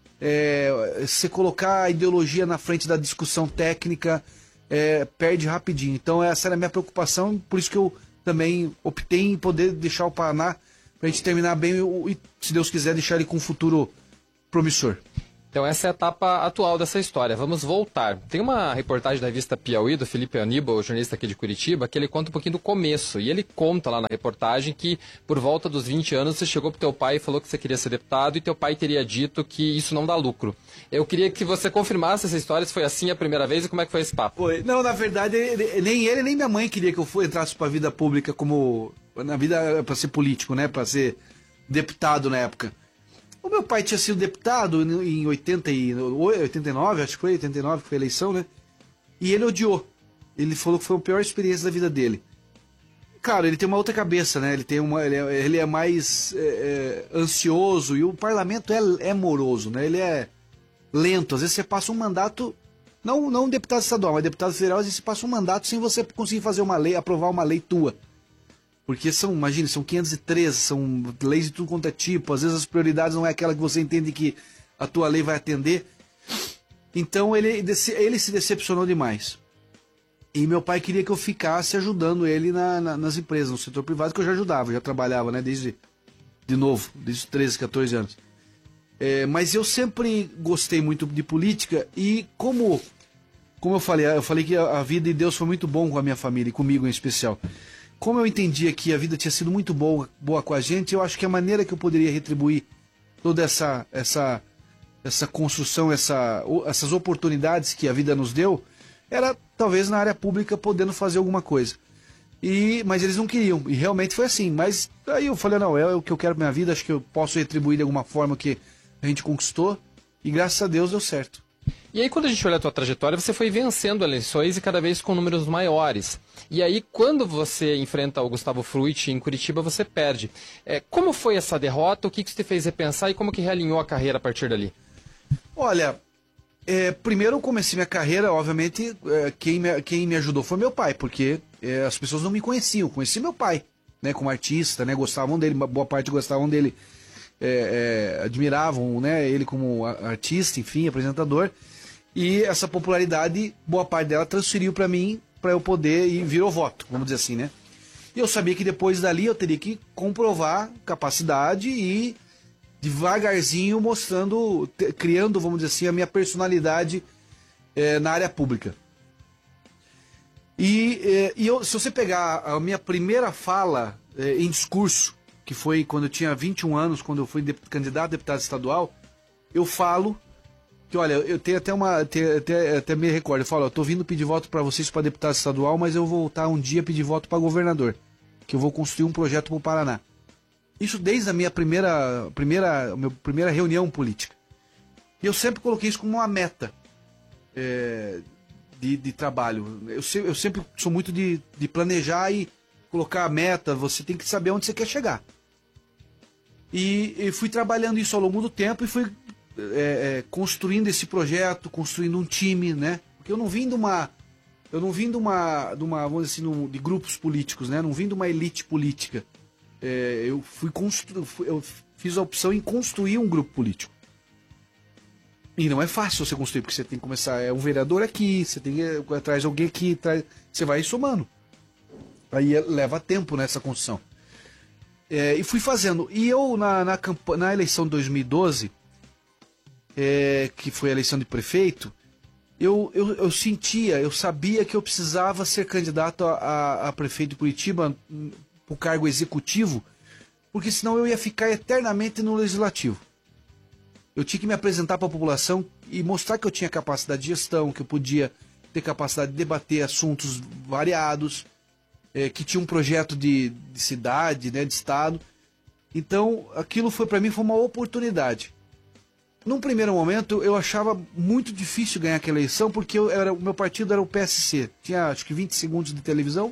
você colocar a ideologia na frente da discussão técnica, perde rapidinho. Então essa era a minha preocupação, por isso que eu também optei em poder deixar o Paraná para a gente terminar bem e, se Deus quiser, deixar ele com um futuro promissor. Então essa é a etapa atual dessa história. Vamos voltar. Tem uma reportagem da revista Piauí, do Felipe Aníbal, jornalista aqui de Curitiba, que ele conta um pouquinho do começo. E ele conta lá na reportagem que por volta dos 20 anos você chegou pro teu pai e falou que você queria ser deputado e teu pai teria dito que isso não dá lucro. Eu queria que você confirmasse essa história, se foi assim a primeira vez e como é que foi esse papo. Foi. Não, na verdade, nem ele nem minha mãe queria que eu entrasse para a vida pública na vida para ser político, né, para ser deputado na época. O meu pai tinha sido deputado em 89, acho que foi 89 que foi a eleição, né? E ele odiou. Ele falou que foi a pior experiência da vida dele. Cara, ele tem uma outra cabeça, né? Ele é mais ansioso e o parlamento é moroso, né? Ele é lento. Às vezes você passa um mandato, não um deputado estadual, mas deputado federal, às vezes você passa um mandato sem você conseguir fazer uma lei, aprovar uma lei tua. Porque imagine, são 513, são leis de tudo quanto é tipo, às vezes as prioridades não é aquela que você entende que a tua lei vai atender. Então ele se decepcionou demais. E meu pai queria que eu ficasse ajudando ele nas empresas, no setor privado, que eu já ajudava, já trabalhava, né, desde os 13, 14 anos. Mas eu sempre gostei muito de política e como eu falei que a vida de Deus foi muito bom com a minha família e comigo em especial. Como eu entendia que a vida tinha sido muito boa com a gente, eu acho que a maneira que eu poderia retribuir toda essa construção, essas oportunidades que a vida nos deu, era talvez na área pública podendo fazer alguma coisa. Mas eles não queriam, e realmente foi assim. Mas aí eu falei, não, é o que eu quero pra minha vida, acho que eu posso retribuir de alguma forma que a gente conquistou, e graças a Deus deu certo. E aí, quando a gente olha a tua trajetória, você foi vencendo eleições e cada vez com números maiores. E aí, quando você enfrenta o Gustavo Fruit em Curitiba, você perde. Como foi essa derrota? O que te fez repensar e como que realinhou a carreira a partir dali? Olha, primeiro eu comecei minha carreira, obviamente, quem me ajudou foi meu pai, porque as pessoas não me conheciam. Conheci meu pai, né, como artista, né, gostavam dele, boa parte gostavam dele, admiravam, né, ele como artista, enfim, apresentador. E essa popularidade, boa parte dela transferiu para mim, para eu poder e virou voto, vamos dizer assim, né? E eu sabia que depois dali eu teria que comprovar capacidade e devagarzinho criando, vamos dizer assim, a minha personalidade na área pública. Se você pegar a minha primeira fala em discurso, que foi quando eu tinha 21 anos, quando eu fui candidato a deputado estadual, eu falo que, olha, eu tenho até me recordo, eu falo, eu tô vindo pedir voto para vocês para deputado estadual, mas eu vou voltar um dia pedir voto para governador, que eu vou construir um projeto para o Paraná. Isso desde a minha primeira reunião política. E eu sempre coloquei isso como uma meta de trabalho. Eu sempre sou muito de planejar e colocar a meta, você tem que saber onde você quer chegar. E fui trabalhando isso ao longo do tempo e fui construindo esse projeto, construindo um time, né? Porque eu não vim de uma vamos dizer assim, de grupos políticos, né? Não vim de uma elite política. Eu fiz a opção em construir um grupo político. E não é fácil você construir, porque você tem que começar, um vereador aqui, você tem que atrás de alguém aqui, você vai somando. Aí leva tempo nessa construção. E fui fazendo. E eu, na eleição de 2012, que foi a eleição de prefeito, eu sabia que eu precisava ser candidato a prefeito de Curitiba, para o cargo executivo, porque senão eu ia ficar eternamente no legislativo. Eu tinha que me apresentar para a população e mostrar que eu tinha capacidade de gestão, que eu podia ter capacidade de debater assuntos variados, que tinha um projeto de cidade, né, de estado. Então, aquilo para mim foi uma oportunidade. Num primeiro momento, eu achava muito difícil ganhar aquela eleição, porque o meu partido era o PSC. Tinha, acho que 20 segundos de televisão.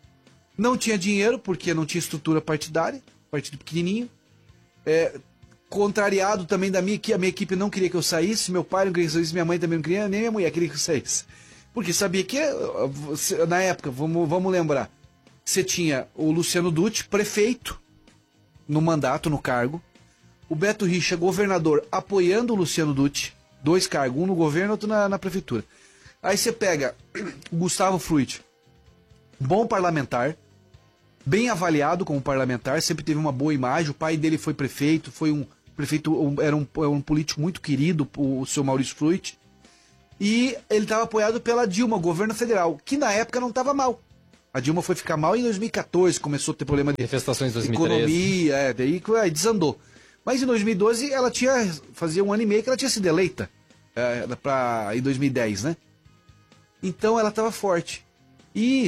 Não tinha dinheiro, porque não tinha estrutura partidária, partido pequenininho. contrariado também a minha equipe não queria que eu saísse, meu pai não queria que eu saísse, minha mãe também não queria, nem minha mulher queria que eu saísse. Porque sabia que, na época, vamos lembrar, você tinha o Luciano Dutti, prefeito, no mandato, no cargo, o Beto Richa, governador, apoiando o Luciano Dutti, 2 cargos, um no governo e outro na prefeitura. Aí você pega o Gustavo Fruit, bom parlamentar, bem avaliado como parlamentar, sempre teve uma boa imagem, o pai dele foi prefeito, era um político muito querido, o seu Maurício Fruit, e ele estava apoiado pela Dilma, governo federal, que na época não estava mal. A Dilma foi ficar mal em 2014, começou a ter problema de manifestações em 2013. Economia, daí desandou. Mas em 2012 ela fazia 1 ano e meio que ela tinha sido eleita, em 2010, né? Então ela estava forte. E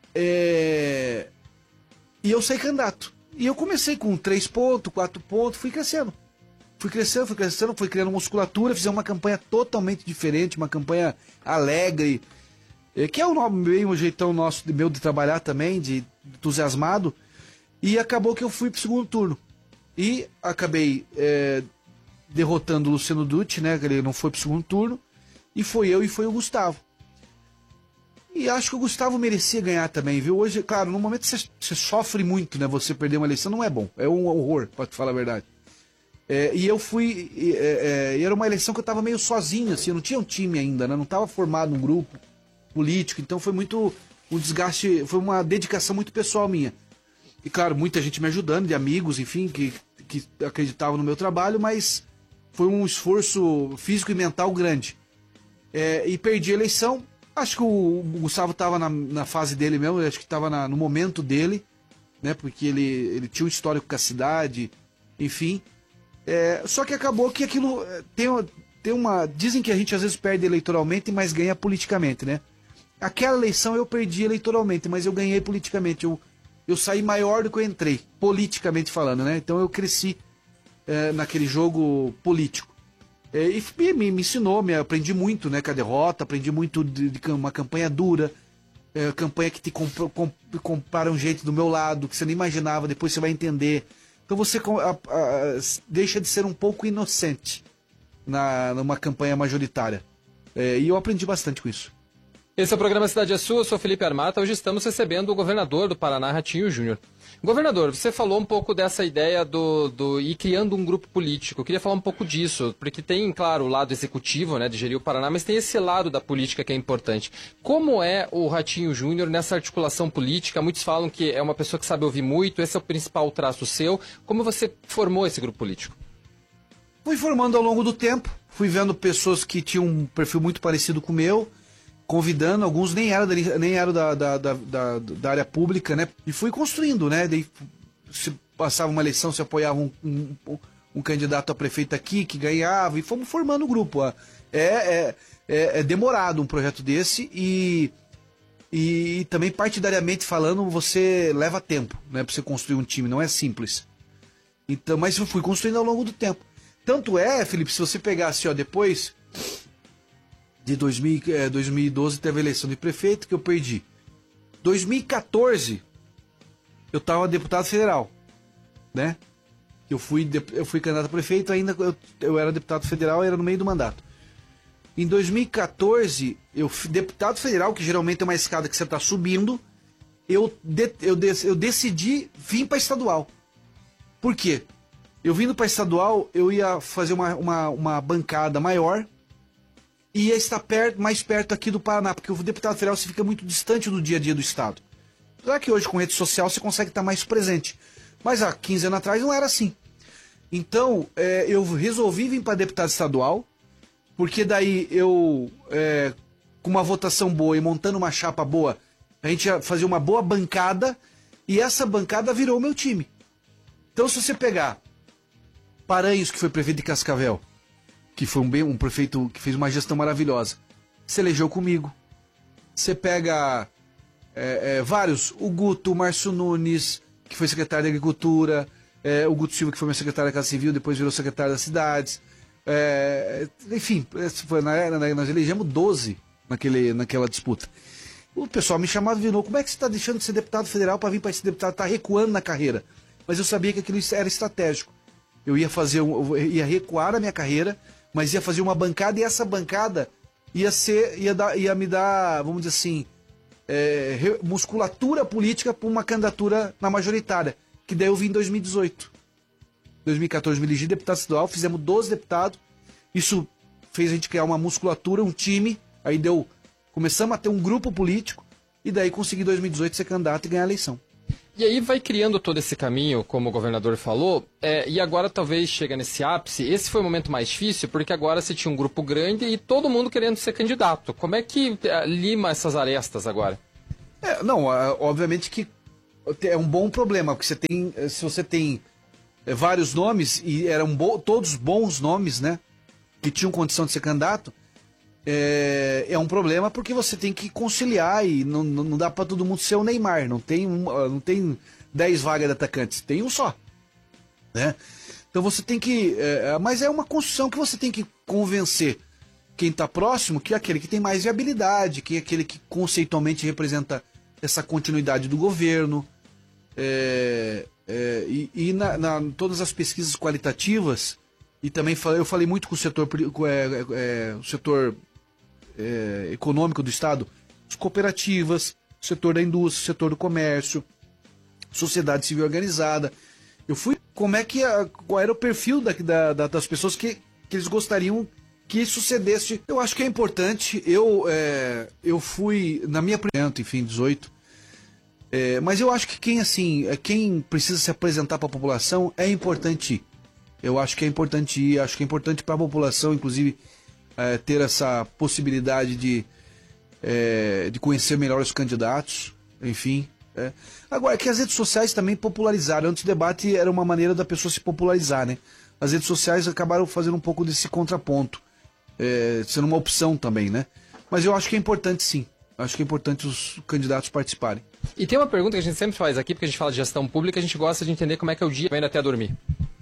eu saí candidato. E eu comecei com 3 pontos, 4 pontos, fui crescendo. Fui criando musculatura, fizemos uma campanha totalmente diferente, uma campanha alegre, que é o jeitão nosso de trabalhar também, de entusiasmado. E acabou que eu fui pro segundo turno. E acabei derrotando o Luciano Dutti, né? Ele não foi pro segundo turno. E foi eu e foi o Gustavo. E acho que o Gustavo merecia ganhar também, viu? Hoje, claro, no momento você sofre muito, né? Você perder uma eleição não é bom. É um horror, pra te falar a verdade. E eu fui... era uma eleição que eu tava meio sozinho, assim. Eu não tinha um time ainda, né? Não tava formado um grupo político. Então foi muito um desgaste... Foi uma dedicação muito pessoal minha. E, claro, muita gente me ajudando, de amigos, enfim, que acreditavam no meu trabalho. Mas foi um esforço físico e mental grande. E perdi a eleição. Acho que o Gustavo estava na fase dele mesmo, acho que estava no momento dele, né? Porque ele tinha um histórico com a cidade, enfim. Só que acabou que aquilo tem uma... Dizem que a gente às vezes perde eleitoralmente, mas ganha politicamente, né? Aquela eleição eu perdi eleitoralmente, mas eu ganhei politicamente. Eu saí maior do que eu entrei, politicamente falando, né? Então eu cresci naquele jogo político. E me ensinou, aprendi muito, né, com a derrota, aprendi muito de uma campanha dura, campanha que te compara um jeito do meu lado, que você nem imaginava, depois você vai entender. Então você deixa de ser um pouco inocente numa campanha majoritária. E eu aprendi bastante com isso. Esse é o programa Cidade é Sua, eu sou Felipe Armata, hoje estamos recebendo o governador do Paraná, Ratinho Júnior. Governador, você falou um pouco dessa ideia do ir criando um grupo político. Eu queria falar um pouco disso, porque tem, claro, o lado executivo, né, de gerir o Paraná, mas tem esse lado da política que é importante. Como é o Ratinho Júnior nessa articulação política? Muitos falam que é uma pessoa que sabe ouvir muito, esse é o principal traço seu. Como você formou esse grupo político? Fui formando ao longo do tempo, fui vendo pessoas que tinham um perfil muito parecido com o meu, convidando, alguns nem eram da área pública, né? E fui construindo, né? Daí, se passava uma eleição, se apoiava um candidato a prefeito aqui, que ganhava, e fomos formando o grupo. É demorado um projeto desse e também, partidariamente falando, você leva tempo, né? Pra você construir um time, não é simples. Então, mas eu fui construindo ao longo do tempo. Tanto Felipe, se você pegasse, depois... De 2012 teve a eleição de prefeito que eu perdi. 2014 eu estava deputado federal, né? Eu fui candidato a prefeito, ainda eu era deputado federal, era no meio do mandato. Em 2014, deputado federal, que geralmente é uma escada que você está subindo, eu decidi vir para estadual. Por quê? Eu vindo para estadual, eu ia fazer uma bancada maior, e ia estar mais perto aqui do Paraná, porque o deputado federal se fica muito distante do dia a dia do Estado. Apesar que hoje com rede social você consegue estar mais presente. Mas há 15 anos atrás não era assim. Então eu resolvi vir para deputado estadual, porque daí eu, com uma votação boa e montando uma chapa boa, a gente ia fazer uma boa bancada, e essa bancada virou o meu time. Então se você pegar Paranhos, que foi prefeito de Cascavel, que foi um prefeito que fez uma gestão maravilhosa, se elegeu comigo. Você pega vários, o Guto, o Márcio Nunes, que foi secretário de Agricultura, o Guto Silva, que foi meu secretário da Casa Civil, depois virou secretário das Cidades. Enfim, nós elegemos 12 naquela disputa. O pessoal me chamava e virou: como é que você está deixando de ser deputado federal para vir para esse deputado? Está recuando na carreira. Mas eu sabia que aquilo era estratégico. eu ia recuar a minha carreira, mas ia fazer uma bancada, e essa bancada ia me dar, vamos dizer assim, musculatura política para uma candidatura na majoritária, que daí eu vim em 2018. 2014 me elegi deputado estadual, fizemos 12 deputados, isso fez a gente criar uma musculatura, um time, aí começamos a ter um grupo político, e daí consegui em 2018 ser candidato e ganhar a eleição. E aí vai criando todo esse caminho, como o governador falou, e agora talvez chega nesse ápice. Esse foi o momento mais difícil, porque agora você tinha um grupo grande e todo mundo querendo ser candidato. Como é que lima essas arestas agora? Obviamente que é um bom problema, porque se você tem vários nomes, e eram todos bons nomes, né, que tinham condição de ser candidato, é um problema, porque você tem que conciliar, e não dá para todo mundo ser o Neymar, não tem 10 vagas de atacantes, tem um só, né? Então você tem que, mas é uma construção que você tem que convencer quem está próximo, que é aquele que tem mais viabilidade, que é aquele que conceitualmente representa essa continuidade do governo, todas as pesquisas qualitativas, e também eu falei muito com o setor econômico do Estado, as cooperativas, o setor da indústria, o setor do comércio, sociedade civil organizada. Eu fui, qual era o perfil das pessoas que eles gostariam que sucedesse. Eu acho que é importante, eu fui, na minha primeira, enfim, 18, mas eu acho que quem precisa se apresentar para a população é importante ir. Eu acho que é importante ir, acho que é importante para a população, inclusive, ter essa possibilidade de conhecer melhor os candidatos, enfim. Agora, é que as redes sociais também popularizaram. Antes o debate era uma maneira da pessoa se popularizar, né? As redes sociais acabaram fazendo um pouco desse contraponto, sendo uma opção também, né? Mas eu acho que é importante, sim. Acho que é importante os candidatos participarem. E tem uma pergunta que a gente sempre faz aqui, porque a gente fala de gestão pública, a gente gosta de entender como é que é o dia, ainda até dormir.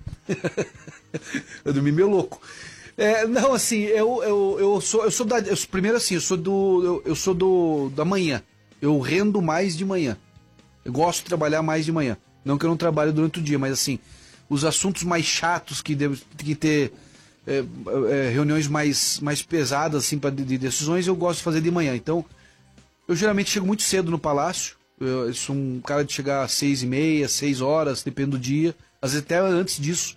Eu dormi meio louco. Não, assim, eu sou da manhã. Eu rendo mais de manhã. Eu gosto de trabalhar mais de manhã. Não que eu não trabalhe durante o dia, mas assim, os assuntos mais chatos que tem que ter reuniões mais pesadas assim, de decisões, eu gosto de fazer de manhã. Então, eu geralmente chego muito cedo no palácio. Eu sou um cara de chegar às 6h30, 6 horas, depende do dia. Às vezes até antes disso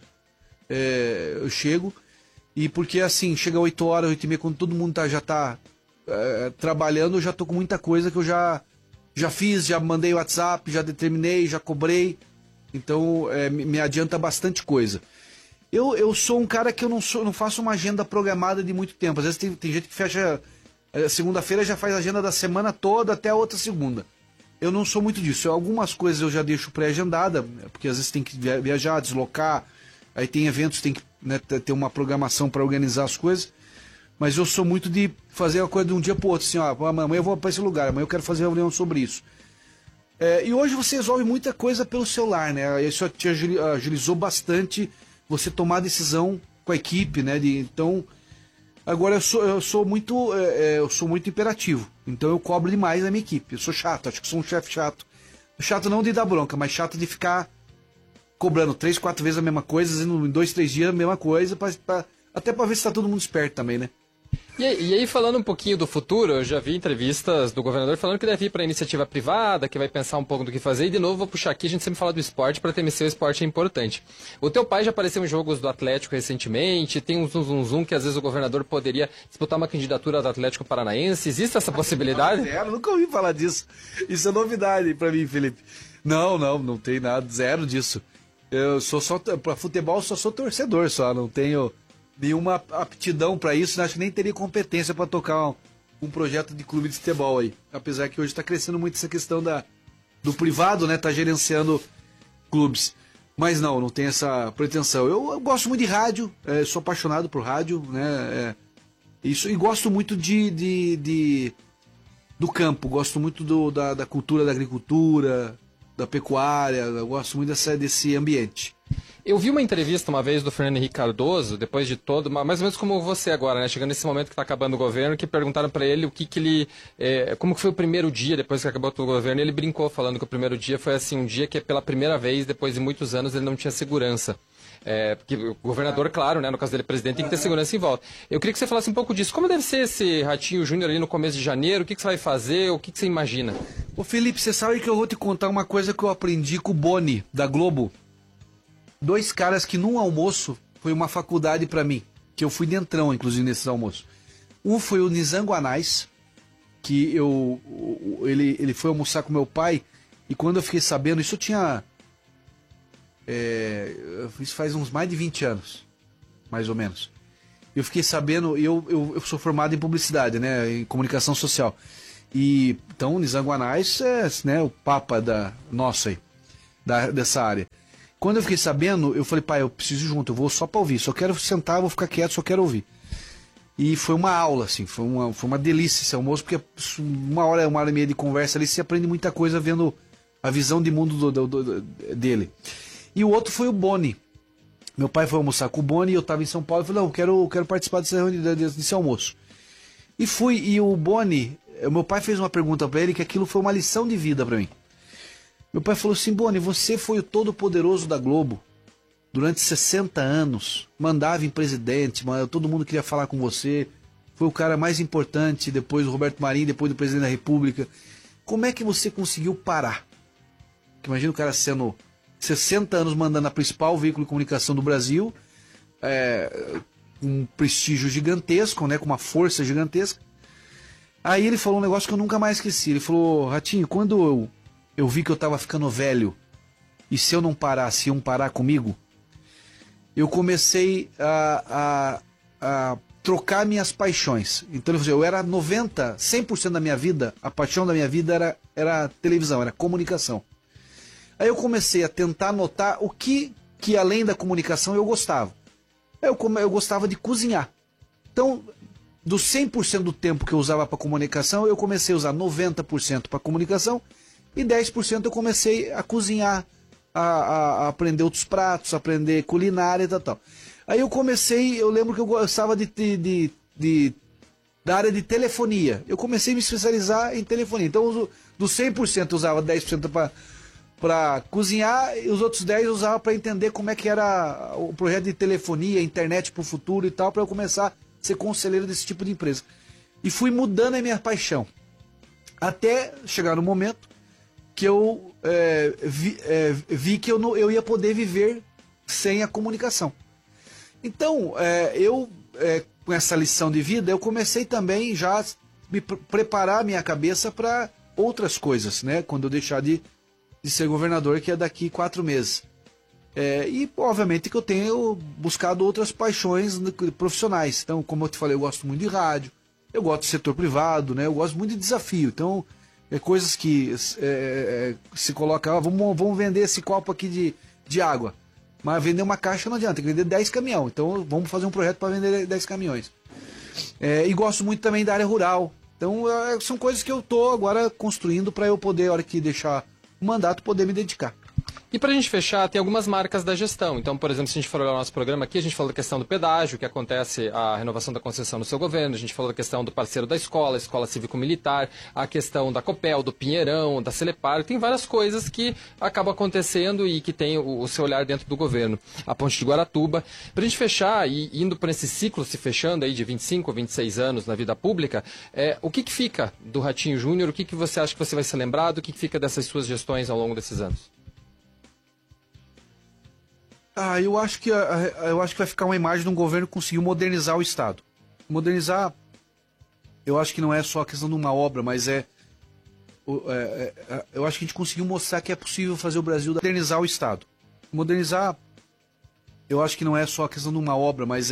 eu chego. E porque assim, chega 8 horas, 8h30, quando todo mundo já está trabalhando, eu já estou com muita coisa que eu já fiz, já mandei WhatsApp, já determinei, já cobrei. Então me adianta bastante coisa. Eu sou um cara que eu não faço uma agenda programada de muito tempo. Às vezes tem gente que fecha segunda-feira, já faz a agenda da semana toda até a outra segunda. Eu não sou muito disso. Algumas coisas eu já deixo pré-agendada, porque às vezes tem que viajar, deslocar, aí tem eventos, tem que ter uma programação para organizar as coisas. Mas eu sou muito de fazer a coisa de um dia para o outro, assim, amanhã eu vou para esse lugar, amanhã eu quero fazer reunião sobre isso. E hoje você resolve muita coisa pelo celular, né? Isso te agilizou bastante você tomar decisão com a equipe, né? Então, agora eu sou muito imperativo. Então eu cobro demais a minha equipe. Eu sou chato, acho que sou um chefe chato. Chato não de dar bronca, mas chato de ficar cobrando 3, 4 vezes a mesma coisa, em 2, 3 dias a mesma coisa, até para ver se está todo mundo esperto também, né? E aí, falando um pouquinho do futuro, eu já vi entrevistas do governador falando que deve ir para a iniciativa privada, que vai pensar um pouco do que fazer. E de novo, vou puxar aqui, a gente sempre fala do esporte, para TMC o esporte é importante. O teu pai já apareceu em jogos do Atlético recentemente, tem um zum que às vezes o governador poderia disputar uma candidatura do Atlético Paranaense. Existe essa possibilidade? Zero, nunca ouvi falar disso. Isso é novidade para mim, Felipe. Não tem nada, zero disso. Eu sou só, para futebol, só sou torcedor, só, não tenho nenhuma aptidão para isso, né? Acho que nem teria competência para tocar um projeto de clube de futebol aí. Apesar que hoje está crescendo muito essa questão do privado, né? Tá gerenciando clubes. Mas não tem essa pretensão. Eu gosto muito de rádio, sou apaixonado por rádio, né? Isso, e gosto muito do campo, gosto muito da cultura da agricultura, da pecuária, eu gosto muito desse ambiente. Eu vi uma entrevista uma vez do Fernando Henrique Cardoso, depois de todo, mais ou menos como você agora, né? Chegando nesse momento que está acabando o governo, que perguntaram para ele o que ele... como que foi o primeiro dia depois que acabou todo o governo, e ele brincou falando que o primeiro dia foi assim, um dia que pela primeira vez, depois de muitos anos, ele não tinha segurança. Porque o governador, claro, né, no caso dele presidente, tem que ter segurança em volta. Eu queria que você falasse um pouco disso. Como deve ser esse Ratinho Júnior ali no começo de janeiro? O que você vai fazer? O que você imagina? Ô Felipe, você sabe que eu vou te contar uma coisa que eu aprendi com o Boni, da Globo. 2 caras que num almoço foi uma faculdade pra mim, que eu fui dentrão, inclusive, nesses almoços. Um foi o Nizam Guanais, que ele foi almoçar com meu pai, e quando eu fiquei sabendo, isso tinha... isso faz uns mais de 20 anos, mais ou menos. Eu fiquei sabendo, eu sou formado em publicidade, né, em comunicação social. E então o Nizam Guanais é, né, o papa nossa aí, dessa área. Quando eu fiquei sabendo, eu falei, pai, eu preciso ir junto, eu vou só para ouvir, só quero sentar, vou ficar quieto, só quero ouvir. E foi uma aula, assim, foi uma delícia esse almoço, porque 1 hora e meia de conversa ali, você aprende muita coisa vendo a visão de mundo dele. E o outro foi o Boni. Meu pai foi almoçar com o Boni e eu estava em São Paulo. Eu falei, não, eu quero participar desse almoço. E fui, e o Boni, meu pai fez uma pergunta para ele, que aquilo foi uma lição de vida para mim. Meu pai falou assim, Boni, você foi o todo-poderoso da Globo. Durante 60 anos, mandava em presidente, todo mundo queria falar com você. Foi o cara mais importante, depois do Roberto Marinho, depois do presidente da República. Como é que você conseguiu parar? Porque imagina o cara sendo 60 anos mandando a principal veículo de comunicação do Brasil, com um prestígio gigantesco, né, com uma força gigantesca. Aí ele falou um negócio que eu nunca mais esqueci. Ele falou, Ratinho, quando eu vi que eu estava ficando velho, e se eu não parasse, iam parar comigo, eu comecei a trocar minhas paixões. Então eu era 100% da minha vida, a paixão da minha vida era televisão, era comunicação. Aí eu comecei a tentar notar o que além da comunicação eu gostava. Eu gostava de cozinhar. Então, dos 100% do tempo que eu usava para comunicação, eu comecei a usar 90% para comunicação e 10% eu comecei a cozinhar, a aprender outros pratos, a aprender culinária e tal. Aí eu lembro que eu gostava da área de telefonia. Eu comecei a me especializar em telefonia. Então, dos 100% eu usava 10% para cozinhar e os outros 10 eu usava para entender como é que era o projeto de telefonia, internet para o futuro e tal, para eu começar a ser conselheiro desse tipo de empresa. E fui mudando a minha paixão. Até chegar no momento que eu vi que eu ia poder viver sem a comunicação. Então, com essa lição de vida, eu comecei também já a preparar a minha cabeça para outras coisas, né? Quando eu deixar de ser governador, que é daqui 4 meses. E, obviamente, que eu tenho buscado outras paixões profissionais. Então, como eu te falei, eu gosto muito de rádio, eu gosto do setor privado, né? Eu gosto muito de desafio. Então, coisas que se coloca, vamos vender esse copo aqui de água. Mas vender uma caixa não adianta, tem que vender 10 caminhões. Então, vamos fazer um projeto para vender 10 caminhões. E gosto muito também da área rural. Então, são coisas que eu estou agora construindo para eu poder, a hora que deixar o mandato, poder me dedicar. E para a gente fechar, tem algumas marcas da gestão. Então, por exemplo, se a gente for olhar o nosso programa aqui, a gente falou da questão do pedágio, que acontece a renovação da concessão no seu governo, a gente falou da questão do parceiro da escola cívico-militar, a questão da Copel, do Pinheirão, da Celepar, tem várias coisas que acabam acontecendo e que tem o seu olhar dentro do governo. A Ponte de Guaratuba. Para a gente fechar e indo para esse ciclo se fechando aí de 25, 26 anos na vida pública, o que fica do Ratinho Júnior? O que você acha que você vai ser lembrado? O que fica dessas suas gestões ao longo desses anos? Eu acho que vai ficar uma imagem de um governo que conseguiu modernizar o Estado. Modernizar, eu acho que não é só a questão de uma obra, mas eu acho que a gente conseguiu mostrar que é possível fazer o Brasil modernizar o Estado. Modernizar, eu acho que não é só a questão de uma obra, mas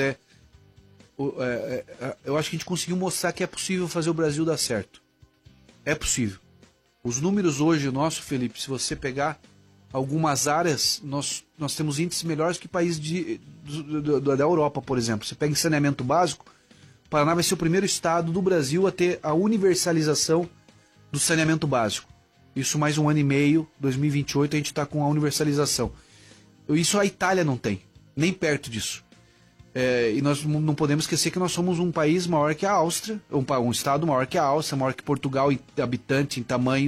eu acho que a gente conseguiu mostrar que é possível fazer o Brasil dar certo. É possível. Os números hoje, nosso, Felipe, se você pegar algumas áreas, nós temos índices melhores que países da Europa, por exemplo. Você pega em saneamento básico, o Paraná vai ser o primeiro estado do Brasil a ter a universalização do saneamento básico. Isso mais 1 ano e meio, 2028, a gente está com a universalização. Isso a Itália não tem, nem perto disso. E nós não podemos esquecer que nós somos um país maior que a Áustria, um estado maior que a Áustria, maior que Portugal em habitante, em tamanho.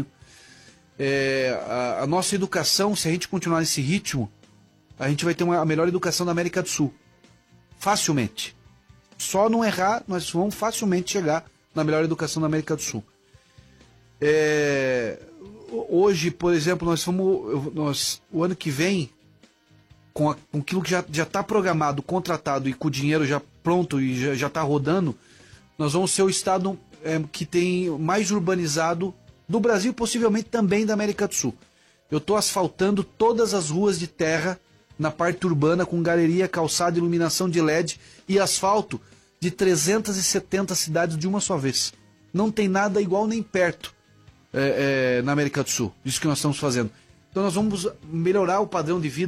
A nossa educação, se a gente continuar nesse ritmo, a gente vai ter a melhor educação da América do Sul. Facilmente. Só não errar, nós vamos facilmente chegar na melhor educação da América do Sul. Hoje, por exemplo, o ano que vem, com aquilo que já está programado, contratado e com o dinheiro já pronto e já está rodando, nós vamos ser o estado que tem mais urbanizado do Brasil e possivelmente também da América do Sul. Eu estou asfaltando todas as ruas de terra na parte urbana com galeria, calçada, iluminação de LED e asfalto de 370 cidades de uma só vez. Não tem nada igual nem perto na América do Sul, isso que nós estamos fazendo. Então nós vamos melhorar o padrão de vida